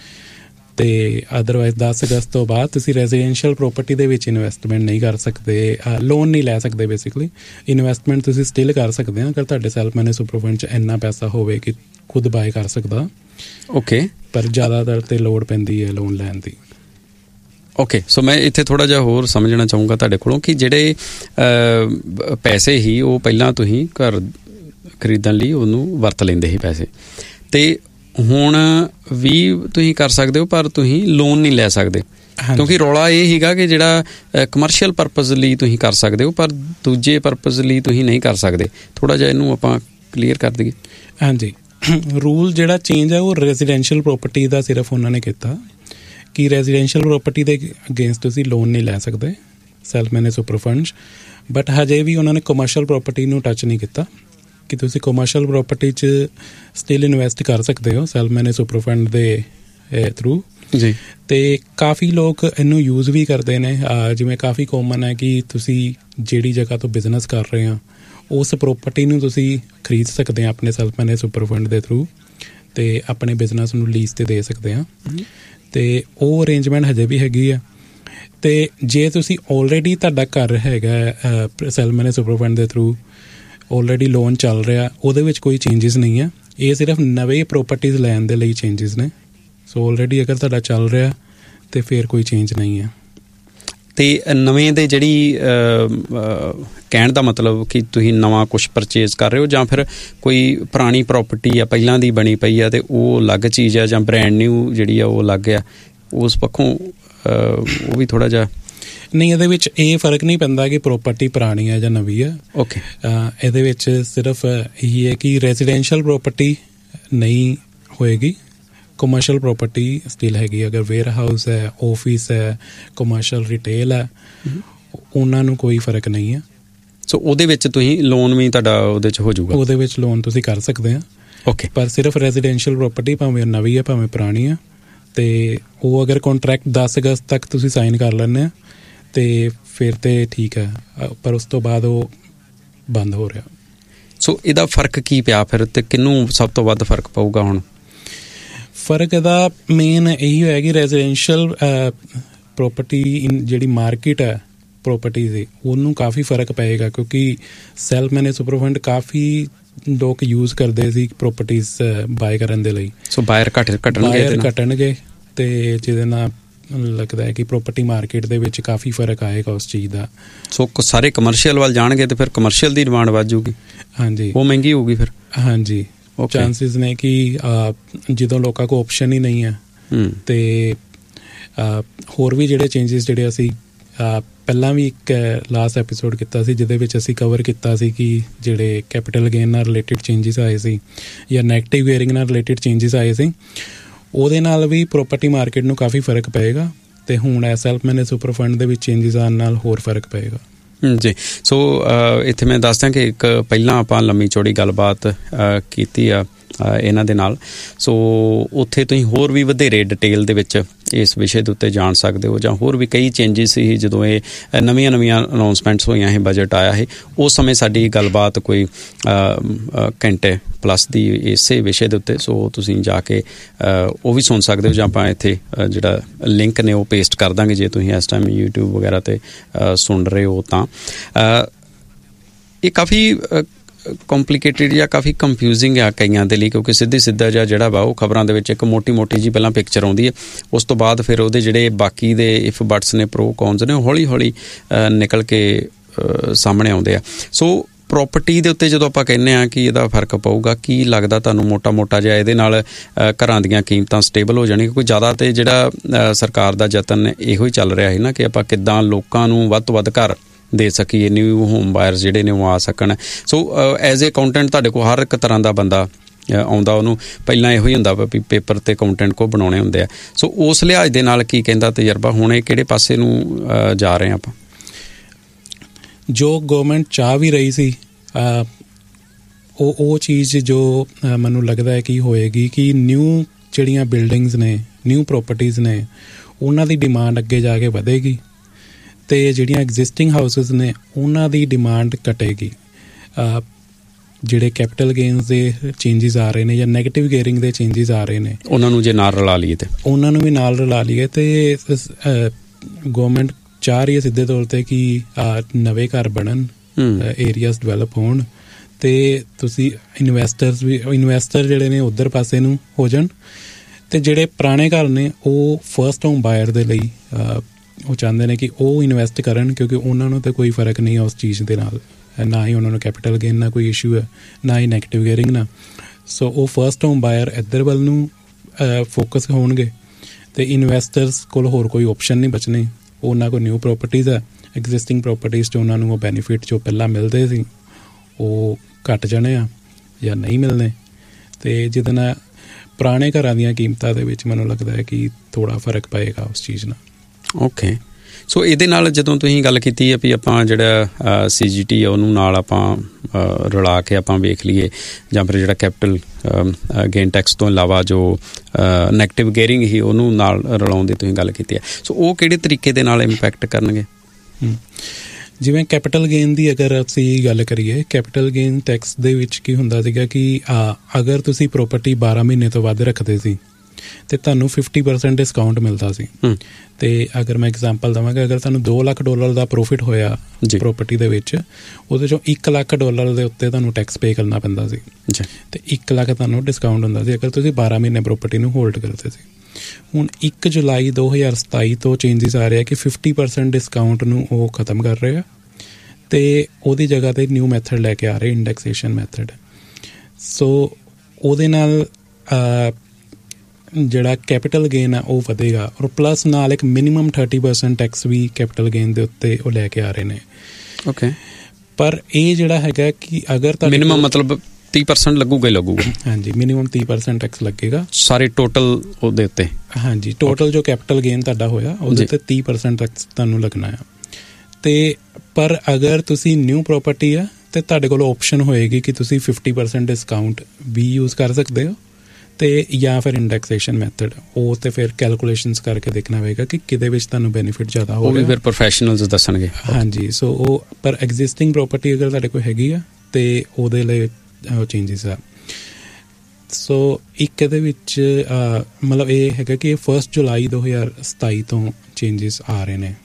Speaker 2: ਅਤੇ ਅਦਰਵਾਈਜ਼ ਦਸ ਅਗਸਤ ਤੋਂ ਬਾਅਦ ਤੁਸੀਂ ਰੈਜ਼ੀਡੈਂਸ਼ੀਅਲ ਪ੍ਰੋਪਰਟੀ ਦੇ ਵਿੱਚ ਇਨਵੈਸਟਮੈਂਟ ਨਹੀਂ ਕਰ ਸਕਦੇ, ਲੋਨ ਨਹੀਂ ਲੈ ਸਕਦੇ। ਬੇਸਿਕਲੀ ਇਨਵੈਸਟਮੈਂਟ ਤੁਸੀਂ ਸਟਿਲ ਕਰ ਸਕਦੇ ਹੋ ਅਗਰ ਤੁਹਾਡੇ ਸੈਲਫ ਮੈਨੇਜ ਸੁਪਰ ਫੰਡ 'ਚ ਇੰਨਾ ਪੈਸਾ ਹੋਵੇ ਕਿ ਖੁਦ ਬਾਏ ਕਰ ਸਕਦਾ।
Speaker 1: ਓਕੇ।
Speaker 2: ਪਰ ਜ਼ਿਆਦਾਤਰ ਤੇ ਲੋੜ ਪੈਂਦੀ ਹੈ ਲੋਨ ਲੈਣ ਦੀ।
Speaker 1: ਓਕੇ, ਸੋ ਮੈਂ ਇੱਥੇ ਥੋੜ੍ਹਾ ਜਿਹਾ ਹੋਰ ਸਮਝਣਾ ਚਾਹੂੰਗਾ ਤੁਹਾਡੇ ਕੋਲੋਂ ਕਿ ਜਿਹੜੇ ਪੈਸੇ ਹੀ ਉਹ ਪਹਿਲਾਂ ਤੁਸੀਂ ਘਰ ਖਰੀਦਣ ਲਈ ਉਹਨੂੰ ਵਰਤ ਲੈਂਦੇ ਸੀ ਪੈਸੇ, ਅਤੇ ਹੁਣ ਵੀ ਤੁਸੀਂ ਕਰ ਸਕਦੇ ਹੋ ਪਰ ਤੁਸੀਂ ਲੋਨ ਨਹੀਂ ਲੈ ਸਕਦੇ, ਕਿਉਂਕਿ ਰੌਲਾ ਇਹ ਸੀਗਾ ਕਿ ਜਿਹੜਾ ਕਮਰਸ਼ੀਅਲ ਪਰਪਜ਼ ਲਈ ਤੁਸੀਂ ਕਰ ਸਕਦੇ ਹੋ ਪਰ ਦੂਜੇ ਪਰਪਜ਼ ਲਈ ਤੁਸੀਂ ਨਹੀਂ ਕਰ ਸਕਦੇ। ਥੋੜ੍ਹਾ ਜਿਹਾ ਇਹਨੂੰ ਆਪਾਂ ਕਲੀਅਰ ਕਰ ਦਈਏ।
Speaker 2: ਹਾਂਜੀ, ਰੂਲ ਜਿਹੜਾ ਚੇਂਜ ਹੈ ਉਹ ਰੈਜ਼ੀਡੈਂਸ਼ੀਅਲ ਪ੍ਰੋਪਰਟੀ ਦਾ ਸਿਰਫ ਉਹਨਾਂ ਨੇ ਕੀਤਾ ਕਿ ਰੈਜ਼ੀਡੈਂਸ਼ੀਅਲ ਪ੍ਰੋਪਰਟੀ ਦੇ ਅਗੇਂਸਟ ਤੁਸੀਂ ਲੋਨ ਨਹੀਂ ਲੈ ਸਕਦੇ self manage super funds, but ਹਜੇ ਵੀ ਉਹਨਾਂ ਨੇ ਕਮਰਸ਼ੀਅਲ ਪ੍ਰੋਪਰਟੀ ਨੂੰ ਟੱਚ ਨਹੀਂ ਕੀਤਾ ਕਿ ਤੁਸੀਂ ਕਮਰਸ਼ੀਅਲ ਪ੍ਰੋਪਰਟੀ 'ਚ ਸਟਿਲ ਇਨਵੈਸਟ ਕਰ ਸਕਦੇ ਹੋ ਸੈਲਫ ਮੈਨੇਜ ਸੁਪਰ ਫੰਡ ਦੇ ਥਰੂ ਜੀ। ਅਤੇ ਕਾਫੀ ਲੋਕ ਇਹਨੂੰ ਯੂਜ਼ ਵੀ ਕਰਦੇ ਨੇ, ਜਿਵੇਂ ਕਾਫੀ ਕੋਮਨ ਹੈ ਕਿ ਤੁਸੀਂ ਜਿਹੜੀ ਜਗ੍ਹਾ ਤੋਂ ਬਿਜ਼ਨਸ ਕਰ ਰਹੇ ਹੋ ਉਸ ਪ੍ਰੋਪਰਟੀ ਨੂੰ ਤੁਸੀਂ ਖਰੀਦ ਸਕਦੇ ਆ ਆਪਣੇ ਸੈਲਫ ਮੈਨੇਜ ਸੁਪਰ ਫੰਡ ਦੇ ਥਰੂ, ਅਤੇ ਆਪਣੇ ਬਿਜ਼ਨਸ ਨੂੰ ਲੀਜ਼ 'ਤੇ ਦੇ ਸਕਦੇ ਹਾਂ। ਅਤੇ ਉਹ ਅਰੇਂਜਮੈਂਟ ਹਜੇ ਵੀ ਹੈਗੀ ਆ। ਅਤੇ ਜੇ ਤੁਸੀਂ ਆਲਰੇਡੀ ਤੁਹਾਡਾ ਘਰ ਹੈਗਾ ਸੈਲਫ ਮੈਨੇਜ ਸੁਪਰ ਫੰਡ ਦੇ ਥਰੂ, ਆਲਰੇਡੀ ਲੋਨ ਚੱਲ ਰਿਹਾ, ਉਹਦੇ ਵਿੱਚ ਕੋਈ ਚੇਂਜਿਸ ਨਹੀਂ ਹੈ। ਇਹ ਸਿਰਫ ਨਵੇਂ ਪ੍ਰੋਪਰਟੀਜ਼ ਲੈਣ ਦੇ ਲਈ ਚੇਂਜਿਸ ਨੇ। ਸੋ ਆਲਰੇਡੀ ਅਗਰ ਤੁਹਾਡਾ ਚੱਲ ਰਿਹਾ ਤਾਂ ਫਿਰ ਕੋਈ ਚੇਂਜ ਨਹੀਂ ਹੈ।
Speaker 1: ਅਤੇ ਨਵੇਂ ਦੇ ਜਿਹੜੀ ਕਹਿਣ ਦਾ ਮਤਲਬ ਕਿ ਤੁਸੀਂ ਨਵਾਂ ਕੁਛ ਪਰਚੇਜ਼ ਕਰ ਰਹੇ ਹੋ ਜਾਂ ਫਿਰ ਕੋਈ ਪੁਰਾਣੀ ਪ੍ਰੋਪਰਟੀ ਆ ਪਹਿਲਾਂ ਦੀ ਬਣੀ ਪਈ ਆ ਅਤੇ ਉਹ ਅਲੱਗ ਚੀਜ਼ ਆ ਜਾਂ ਬ੍ਰੈਂਡ ਨਿਊ ਜਿਹੜੀ ਆ ਉਹ ਅਲੱਗ ਆ, ਉਸ ਪੱਖੋਂ ਉਹ ਵੀ ਥੋੜ੍ਹਾ ਜਿਹਾ
Speaker 2: ਨਹੀਂ, ਇਹਦੇ ਵਿੱਚ ਇਹ ਫਰਕ ਨਹੀਂ ਪੈਂਦਾ ਕਿ ਪ੍ਰੋਪਰਟੀ ਪੁਰਾਣੀ ਹੈ ਜਾਂ ਨਵੀਂ ਹੈ।
Speaker 1: ਓਕੇ।
Speaker 2: ਇਹਦੇ ਵਿੱਚ ਸਿਰਫ ਇਹੀ ਹੈ ਕਿ ਰੈਜ਼ੀਡੈਂਸ਼ੀਅਲ ਪ੍ਰੋਪਰਟੀ ਨਹੀਂ ਹੋਏਗੀ, ਕਮਰਸ਼ੀਅਲ ਪ੍ਰੋਪਰਟੀ ਸਟਿਲ ਹੈਗੀ। ਅਗਰ ਵੇਅਰ ਹਾਊਸ ਹੈ, ਆਫਿਸ ਹੈ, ਕਮਰਸ਼ੀਅਲ ਰਿਟੇਲ ਹੈ, ਉਹਨਾਂ ਨੂੰ ਕੋਈ ਫਰਕ ਨਹੀਂ ਹੈ।
Speaker 1: ਸੋ ਉਹਦੇ ਵਿੱਚ ਤੁਸੀਂ ਲੋਨ ਵੀ ਤੁਹਾਡਾ ਉਹਦੇ 'ਚ ਹੋ ਜਾਊਗਾ? ਉਹਦੇ
Speaker 2: ਵਿੱਚ ਲੋਨ ਤੁਸੀਂ ਕਰ ਸਕਦੇ ਆ।
Speaker 1: ਓਕੇ।
Speaker 2: ਪਰ ਸਿਰਫ ਰੈਜ਼ੀਡੈਂਸ਼ੀਅਲ ਪ੍ਰੋਪਰਟੀ ਭਾਵੇਂ ਨਵੀਂ ਹੈ ਭਾਵੇਂ ਪੁਰਾਣੀ ਹੈ, ਅਤੇ ਉਹ ਅਗਰ ਕੰਟਰੈਕਟ ਦਸ ਅਗਸਤ ਤੱਕ ਤੁਸੀਂ ਸਾਈਨ ਕਰ ਲੈਂਦੇ ਆ ਤੇ ਫਿਰ ਤੇ ਠੀਕ ਹੈ, ਪਰ ਉਸ ਤੋਂ ਬਾਅਦ ਉਹ ਬੰਦ ਹੋ ਰਿਹਾ।
Speaker 1: ਸੋ ਇਹਦਾ ਫਰਕ ਕੀ ਪਿਆ ਫਿਰ, ਤੇ ਕਿਹਨੂੰ ਸਭ ਤੋਂ ਵੱਧ ਫਰਕ ਪਊਗਾ ਹੁਣ?
Speaker 2: ਫਰਕ ਇਹਦਾ ਮੇਨ ਇਹੀ ਹੋਇਆ ਕਿ ਰੈਜ਼ੀਡੈਂਸ਼ੀਅਲ ਪ੍ਰੋਪਰਟੀ ਜਿਹੜੀ ਮਾਰਕੀਟ ਹੈ ਪ੍ਰੋਪਰਟੀ ਦੀ, ਉਹਨੂੰ ਕਾਫੀ ਫਰਕ ਪਏਗਾ, ਕਿਉਂਕਿ ਸੈਲਫ ਮੈਨੇਜ ਸੁਪਰ ਫੰਡ ਕਾਫੀ ਲੋਕ ਯੂਜ਼ ਕਰਦੇ ਸੀ ਪ੍ਰੋਪਰਟੀਜ਼ ਬਾਏ ਕਰਨ ਦੇ ਲਈ।
Speaker 1: ਸੋ ਬਾਇਰ ਘਟ ਘਟਣਗੇ
Speaker 2: ਬਾਇਰ ਘਟਣਗੇ ਤੇ ਜਿਹਦੇ ਨਾਲ ਲੱਗਦਾ ਹੈ ਕਿ ਪ੍ਰੋਪਰਟੀ ਮਾਰਕੀਟ ਦੇ ਵਿੱਚ ਕਾਫੀ ਫਰਕ ਆਏਗਾ ਉਸ ਚੀਜ਼ ਦਾ।
Speaker 1: ਸੋ ਸਾਰੇ ਕਮਰਸ਼ੀਅਲ ਵੱਲ ਜਾਣਗੇ ਤੇ ਫਿਰ ਕਮਰਸ਼ੀਅਲ ਦੀ ਡਿਮਾਂਡ ਵੱਧ ਜੂਗੀ। ਹਾਂਜੀ, ਉਹ ਮਹਿੰਗੀ ਹੋਊਗੀ ਫਿਰ। ਹਾਂਜੀ, ਚਾਂਸਿਸ ਨੇ ਕਿ ਜਦੋਂ ਲੋਕਾਂ ਕੋਲ ਆਪਸ਼ਨ ਹੀ ਨਹੀਂ ਹੈ। ਤੇ ਹੋਰ ਵੀ ਜਿਹੜੇ ਚੇਂਜਿਸ ਜਿਹੜੇ ਅਸੀਂ ਪਹਿਲਾਂ ਵੀ ਇੱਕ ਲਾਸਟ ਐਪੀਸੋਡ ਕੀਤਾ ਸੀ ਜਿਹਦੇ ਵਿੱਚ ਅਸੀਂ ਕਵਰ ਕੀਤਾ ਸੀ ਕਿ ਜਿਹੜੇ ਕੈਪੀਟਲ ਗੇਨ ਨਾਲ ਰਿਲੇਟਿਡ ਚੇਂਜਿਸ ਆਏ ਸੀ ਜਾਂ ਨੈਗੇਟਿਵ ਗੇਅਰਿੰਗ ਨਾਲ ਰਿਲੇਟਿਡ ਚੇਂਜਿਸ ਆਏ ਸੀ, ਉਹਦੇ ਨਾਲ ਵੀ ਪ੍ਰੋਪਰਟੀ ਮਾਰਕੀਟ ਨੂੰ ਕਾਫੀ ਫਰਕ ਪਏਗਾ। ਤੇ ਹੁਣ ਇਹ ਸੈਲਫ ਮੈਨੇਜ ਸੁਪਰ ਫੰਡ ਦੇ ਵਿੱਚ ਚੇਂਜਿਸ ਆਉਣ ਨਾਲ ਹੋਰ ਫਰਕ ਪਏਗਾ। ਜੀ, ਸੋ ਇੱਥੇ ਮੈਂ ਦੱਸਦਾ ਕਿ ਇੱਕ ਪਹਿਲਾਂ ਆਪਾਂ ਲੰਮੀ ਚੌੜੀ ਗੱਲਬਾਤ ਕੀਤੀ ਆ ਇਹਨਾਂ ਦੇ ਨਾਲ, ਸੋ ਉੱਥੇ ਤੁਸੀਂ ਹੋਰ ਵੀ ਵਧੇਰੇ ਡਿਟੇਲ ਦੇ ਵਿੱਚ ਇਸ ਵਿਸ਼ੇ ਦੇ ਉੱਤੇ ਜਾਣ ਸਕਦੇ ਹੋ, ਜਾਂ ਹੋਰ ਵੀ ਕਈ ਚੇਂਜਿਸ ਸੀ ਜਦੋਂ ਇਹ ਨਵੀਆਂ ਨਵੀਆਂ ਅਨਾਊਂਸਮੈਂਟਸ ਹੋਈਆਂ ਸੀ, ਬਜਟ ਆਇਆ ਸੀ, ਉਸ ਸਮੇਂ ਸਾਡੀ ਗੱਲਬਾਤ ਕੋਈ ਘੰਟੇ ਪਲੱਸ ਦੀ ਇਸੇ ਵਿਸ਼ੇ ਦੇ ਉੱਤੇ, ਸੋ ਤੁਸੀਂ ਜਾ ਕੇ ਉਹ ਵੀ ਸੁਣ ਸਕਦੇ ਹੋ, ਜਾਂ ਆਪਾਂ ਇੱਥੇ ਜਿਹੜਾ ਲਿੰਕ ਨੇ ਉਹ ਪੇਸਟ ਕਰ ਦਾਂਗੇ ਜੇ ਤੁਸੀਂ ਇਸ ਟਾਈਮ ਯੂਟਿਊਬ ਵਗੈਰਾ 'ਤੇ ਸੁਣ ਰਹੇ ਹੋ ਤਾਂ। ਇਹ ਕਾਫੀ ਕੰਪਲੀਕੇਟਿਡ ਜਾਂ ਕਾਫੀ ਕੰਫਿਊਜ਼ਿੰਗ ਆ ਕਈਆਂ ਦੇ ਲਈ, ਕਿਉਂਕਿ ਸਿੱਧੀ ਸਿੱਧਾ ਜਾਂ ਜਿਹੜਾ ਵਾ ਉਹ ਖਬਰਾਂ ਦੇ ਵਿੱਚ ਇੱਕ ਮੋਟੀ ਮੋਟੀ ਜੀ ਪਹਿਲਾਂ ਪਿਕਚਰ ਆਉਂਦੀ ਹੈ, ਉਸ ਤੋਂ ਬਾਅਦ ਫਿਰ ਉਹਦੇ ਜਿਹੜੇ ਬਾਕੀ ਦੇ ਇਫ ਬਟਸ ਨੇ, ਪ੍ਰੋ ਕੌਨਸ ਨੇ, ਉਹ ਹੌਲੀ ਹੌਲੀ ਨਿਕਲ ਕੇ ਸਾਹਮਣੇ ਆਉਂਦੇ ਆ। ਸੋ ਪ੍ਰੋਪਰਟੀ ਦੇ ਉੱਤੇ ਜਦੋਂ ਆਪਾਂ ਕਹਿੰਦੇ ਹਾਂ ਕਿ ਇਹਦਾ ਫਰਕ ਪਊਗਾ, ਕੀ ਲੱਗਦਾ ਤੁਹਾਨੂੰ ਮੋਟਾ ਮੋਟਾ ਜਿਹਾ ਇਹਦੇ ਨਾਲ ਘਰਾਂ ਦੀਆਂ ਕੀਮਤਾਂ ਸਟੇਬਲ ਹੋ ਜਾਣਗੀਆਂ? ਕਿਉਂਕਿ ਜ਼ਿਆਦਾ ਤੇ ਜਿਹੜਾ ਸਰਕਾਰ ਦਾ ਯਤਨ ਇਹੋ ਹੀ ਚੱਲ ਰਿਹਾ ਸੀ ਨਾ ਕਿ ਆਪਾਂ ਕਿੱਦਾਂ ਲੋਕਾਂ ਨੂੰ ਵੱਧ ਤੋਂ ਵੱਧ ਘਰ ਦੇ ਸਕੀਏ, ਨਿਊ ਹੋਮ ਬਾਇਰਸ ਜਿਹੜੇ ਨੇ ਉਹ ਆ ਸਕਣ। ਸੋ ਐਜ਼ ਏ ਅਕਾਊਂਟੈਂਟ ਤੁਹਾਡੇ ਕੋਲ ਹਰ ਇੱਕ ਤਰ੍ਹਾਂ ਦਾ ਬੰਦਾ ਆਉਂਦਾ, ਉਹਨੂੰ ਪਹਿਲਾਂ ਇਹੋ ਹੀ ਹੁੰਦਾ ਵਾ ਵੀ ਪੇਪਰ ਤੇ ਅਕਾਊਂਟੈਂਟ ਕੋ ਬਣਾਉਣੇ ਹੁੰਦੇ ਆ। ਸੋ ਉਸ ਲਿਹਾਜ਼ ਦੇ ਨਾਲ ਕੀ ਕਹਿੰਦਾ ਤਜਰਬਾ, ਹੁਣ ਇਹ ਕਿਹੜੇ ਪਾਸੇ ਨੂੰ ਜਾ ਰਹੇ ਆਪਾਂ?
Speaker 2: ਜੋ ਗਵਰਨਮੈਂਟ ਚਾਹ ਵੀ ਰਹੀ ਸੀ ਉਹ ਉਹ ਚੀਜ਼ ਜੋ ਮੈਨੂੰ ਲੱਗਦਾ ਹੈ ਕਿ ਹੋਏਗੀ ਕਿ ਨਿਊ ਜਿਹੜੀਆਂ ਬਿਲਡਿੰਗਸ ਨੇ, ਨਿਊ ਪ੍ਰੋਪਰਟੀਜ਼ ਨੇ, ਉਹਨਾਂ ਦੀ ਡਿਮਾਂਡ ਅੱਗੇ ਜਾ ਕੇ ਵਧੇਗੀ ਤੇ ਜਿਹੜੀਆਂ ਐਗਜ਼ਿਸਟਿੰਗ ਹਾਊਸਿਸ ਨੇ ਉਹਨਾਂ ਦੀ ਡਿਮਾਂਡ ਘਟੇਗੀ। ਜਿਹੜੇ ਕੈਪੀਟਲ ਗੇਨਸ ਦੇ ਚੇਂਜਿਸ ਆ ਰਹੇ ਨੇ ਜਾਂ ਨੈਗੇਟਿਵ ਗੇਅਰਿੰਗ ਦੇ ਚੇਂਜਿਸ ਆ ਰਹੇ ਨੇ, ਉਹਨਾਂ ਨੂੰ ਜੇ ਨਾਲ ਰਲਾ ਲਈਏ ਤੇ ਉਹਨਾਂ ਨੂੰ ਵੀ ਨਾਲ ਰਲਾ ਲਈਏ ਤੇ ਗਵਰਨਮੈਂਟ ਚਾਹ ਰਹੀ ਹੈ ਸਿੱਧੇ ਤੌਰ ਤੇ ਕਿ ਨਵੇਂ ਘਰ ਬਣਨ, ਏਰੀਆਜ਼ ਡਿਵੈਲਪ ਹੋਣ ਤੇ ਤੁਸੀਂ ਇਨਵੈਸਟਰਸ ਵੀ ਇਨਵੈਸਟਰ ਜਿਹੜੇ ਨੇ ਉੱਧਰ ਪਾਸੇ ਨੂੰ ਹੋ ਜਾਣ, ਤੇ ਜਿਹੜੇ ਪੁਰਾਣੇ ਘਰ ਨੇ ਉਹ ਫਸਟ ਹੋਮ ਬਾਇਰ ਦੇ ਲਈ ਉਹ ਚਾਹੁੰਦੇ ਨੇ ਕਿ ਉਹ ਇਨਵੈਸਟ ਕਰਨ, ਕਿਉਂਕਿ ਉਹਨਾਂ ਨੂੰ ਤਾਂ ਕੋਈ ਫਰਕ ਨਹੀਂ ਹੈ ਉਸ ਚੀਜ਼ ਦੇ ਨਾਲ, ਨਾ ਹੀ ਉਹਨਾਂ ਨੂੰ ਕੈਪੀਟਲ ਗੇਨ ਨਾਲ ਕੋਈ ਇਸ਼ੂ ਹੈ, ਨਾ ਹੀ ਨੈਗੇਟਿਵ ਗੇਅਰਿੰਗ ਨਾਲ। ਸੋ ਉਹ ਫਸਟ ਹੋਮ ਬਾਇਰ ਇੱਧਰ ਵੱਲ ਨੂੰ ਫੋਕਸ ਹੋਣਗੇ ਤੇ ਇਨਵੈਸਟਰਸ ਕੋਲ ਹੋਰ ਕੋਈ ਓਪਸ਼ਨ ਨਹੀਂ ਬਚਣੇ। ਉਹਨਾਂ ਕੋਲ ਨਿਊ ਪ੍ਰੋਪਰਟੀਜ਼ ਹੈ, ਐਗਜ਼ਿਸਟਿੰਗ ਪ੍ਰੋਪਰਟੀਜ਼ 'ਚ ਉਹਨਾਂ ਨੂੰ ਉਹ ਬੈਨੀਫਿਟ ਜੋ ਪਹਿਲਾਂ ਮਿਲਦੇ ਸੀ ਉਹ ਘੱਟ ਜਾਣੇ ਆ ਜਾਂ ਨਹੀਂ ਮਿਲਣੇ, ਤੇ ਜਿਹਦੇ ਨਾਲ ਪੁਰਾਣੇ ਘਰਾਂ ਦੀਆਂ ਕੀਮਤਾਂ ਦੇ ਵਿੱਚ ਮੈਨੂੰ ਲੱਗਦਾ ਹੈ ਕਿ ਥੋੜ੍ਹਾ ਫਰਕ ਪਏਗਾ ਉਸ ਚੀਜ਼ ਨਾਲ। ਓਕੇ,
Speaker 1: ਸੋ ਇਹਦੇ ਨਾਲ ਜਦੋਂ ਤੁਸੀਂ ਗੱਲ ਕੀਤੀ ਹੈ ਵੀ ਆਪਾਂ ਜਿਹੜਾ ਸੀ ਜੀ ਟੀ ਆ ਉਹਨੂੰ ਨਾਲ ਆਪਾਂ ਰਲਾ ਕੇ ਆਪਾਂ ਵੇਖ ਲਈਏ, ਜਾਂ ਫਿਰ ਜਿਹੜਾ ਕੈਪੀਟਲ ਗੇਨ ਟੈਕਸ ਤੋਂ ਇਲਾਵਾ ਜੋ ਨੈਗੇਟਿਵ ਗੇਅਰਿੰਗ ਹੀ ਉਹਨੂੰ ਨਾਲ ਰਲਾਉਣ ਦੀ ਤੁਸੀਂ ਗੱਲ ਕੀਤੀ ਹੈ, ਸੋ ਉਹ ਕਿਹੜੇ ਤਰੀਕੇ ਦੇ ਨਾਲ ਇੰਪੈਕਟ ਕਰਨਗੇ?
Speaker 2: ਜਿਵੇਂ ਕੈਪੀਟਲ ਗੇਨ ਦੀ ਅਗਰ ਅਸੀਂ ਗੱਲ ਕਰੀਏ, ਕੈਪੀਟਲ ਗੇਨ ਟੈਕਸ ਦੇ ਵਿੱਚ ਕੀ ਹੁੰਦਾ ਸੀਗਾ ਕਿ ਅਗਰ ਤੁਸੀਂ ਪ੍ਰੋਪਰਟੀ ਬਾਰਾਂ ਮਹੀਨੇ ਤੋਂ ਵੱਧ ਰੱਖਦੇ ਸੀ ਤੇ ਤੁਹਾਨੂੰ ਫਿਫਟੀ ਪਰਸੈਂਟ ਡਿਸਕਾਊਂਟ ਮਿਲਦਾ ਸੀ। ਤੇ ਅਗਰ ਮੈਂ ਐਗਜ਼ਾਮਪਲ ਦੇਵਾਂਗਾ, ਅਗਰ ਤੁਹਾਨੂੰ ਦੋ ਲੱਖ ਡਾਲਰ ਦਾ ਪ੍ਰੋਫਿਟ ਹੋਇਆ ਪ੍ਰੋਪਰਟੀ ਦੇ ਵਿੱਚ, ਉਹਦੇ ਚੋਂ ਇੱਕ ਲੱਖ ਡਾਲਰ ਦੇ ਉੱਤੇ ਤੁਹਾਨੂੰ ਟੈਕਸ ਪੇ ਕਰਨਾ ਪੈਂਦਾ ਸੀ ਤੇ ਇੱਕ ਲੱਖ ਤੁਹਾਨੂੰ ਡਿਸਕਾਊਂਟ ਹੁੰਦਾ ਸੀ ਅਗਰ ਤੁਸੀਂ ਬਾਰਾਂ ਮਹੀਨੇ ਪ੍ਰੋਪਰਟੀ ਨੂੰ ਹੋਲਡ ਕਰਦੇ ਸੀ। ਹੁਣ ਇੱਕ ਜੁਲਾਈ ਦੋ ਹਜ਼ਾਰ ਸਤਾਈ ਤੋਂ ਚੇਂਜਿਸ ਆ ਰਿਹਾ ਕਿ ਫਿਫਟੀ ਪਰਸੈਂਟ ਡਿਸਕਾਊਂਟ ਨੂੰ ਉਹ ਖਤਮ ਕਰ ਰਹੇ ਆ ਤੇ ਉਹਦੀ ਜਗ੍ਹਾ ਤੇ ਨਿਊ ਮੈਥਡ ਲੈ ਕੇ ਆ ਰਹੇ, ਇੰਡੈਕਸੇਸ਼ਨ ਮੈਥਡ। ਸੋ ਉਹਦੇ ਨਾਲ ਜਿਹੜਾ ਕੈਪੀਟਲ ਗੇਨ ਆ ਉਹ ਵਧੇਗਾ, ਔਰ ਪਲੱਸ ਨਾਲ ਇੱਕ ਮਿਨੀਮਮ ਥਰਟੀ ਪਰਸੈਂਟ ਟੈਕਸ ਵੀ ਕੈਪੀਟਲ ਗੇਨ ਦੇ ਉੱਤੇ ਉਹ ਲੈ ਕੇ ਆ ਰਹੇ ਨੇ। ਓਕੇ, ਪਰ ਇਹ ਜਿਹੜਾ ਹੈਗਾ ਕਿ ਅਗਰ ਤਾਂ
Speaker 1: ਮਿਨੀਮਮ ਮਤਲਬ ਤੀਹ ਪਰਸੈਂਟ ਲੱਗੂਗਾ ਹੀ ਲੱਗੂਗਾ।
Speaker 2: ਹਾਂਜੀ, ਮਿਨੀਮਮ ਤੀਹ ਪਰਸੈਂਟ ਟੈਕਸ ਲੱਗੇਗਾ
Speaker 1: ਸਾਰੇ ਟੋਟਲ ਉਹਦੇ ਉੱਤੇ।
Speaker 2: ਹਾਂਜੀ, ਟੋਟਲ ਜੋ ਕੈਪੀਟਲ ਗੇਨ ਤੁਹਾਡਾ ਹੋਇਆ ਉਹਦੇ ਉੱਤੇ ਤੀਹ ਪਰਸੈਂਟ ਟੈਕਸ ਤੁਹਾਨੂੰ ਲੱਗਣਾ ਆ। ਤੇ ਪਰ ਅਗਰ ਤੁਸੀਂ ਨਿਊ ਪ੍ਰੋਪਰਟੀ ਆ ਤੇ ਤੁਹਾਡੇ ਕੋਲ ਓਪਸ਼ਨ ਹੋਏਗੀ ਕਿ ਤੁਸੀਂ ਫਿਫਟੀ ਪਰਸੈਂਟ ਡਿਸਕਾਊਂਟ ਵੀ ਯੂਜ਼ ਕਰ ਸਕਦੇ ਹੋ ਤੇ ਜਾਂ ਫਿਰ ਇੰਡੈਕਸੇਸ਼ਨ ਮੈਥਡ, ਉਹ ਤੇ ਫਿਰ ਕੈਲਕੂਲੇਸ਼ਨਸ ਕਰਕੇ ਦੇਖਣਾ ਪਵੇਗਾ ਕਿ ਕਿਹਦੇ ਵਿੱਚ ਤੁਹਾਨੂੰ ਬੈਨੀਫਿਟ ਜ਼ਿਆਦਾ ਹੋ ਰਿਹਾ।
Speaker 1: ਉਹ ਵੀ ਫਿਰ ਪ੍ਰੋਫੈਸ਼ਨਲਸ ਦੱਸਣਗੇ।
Speaker 2: ਹਾਂਜੀ, ਸੋ ਉਹ ਪਰ ਐਗਜ਼ਿਸਟਿੰਗ ਪ੍ਰੋਪਰਟੀ ਅਗਰ ਤੁਹਾਡੇ ਕੋਲ ਹੈਗੀ ਆ ਤੇ ਉਹਦੇ ਲਈ ਚੇਂਜਿਸ ਆ। ਸੋ ਇੱਕ ਇਹਦੇ ਵਿੱਚ ਮਤਲਬ ਇਹ ਹੈਗਾ ਕਿ ਫਸਟ ਜੁਲਾਈ ਦੋ ਹਜ਼ਾਰ ਸਤਾਈ ਤੋਂ ਚੇਂਜਿਸ ਆ ਰਹੇ ਨੇ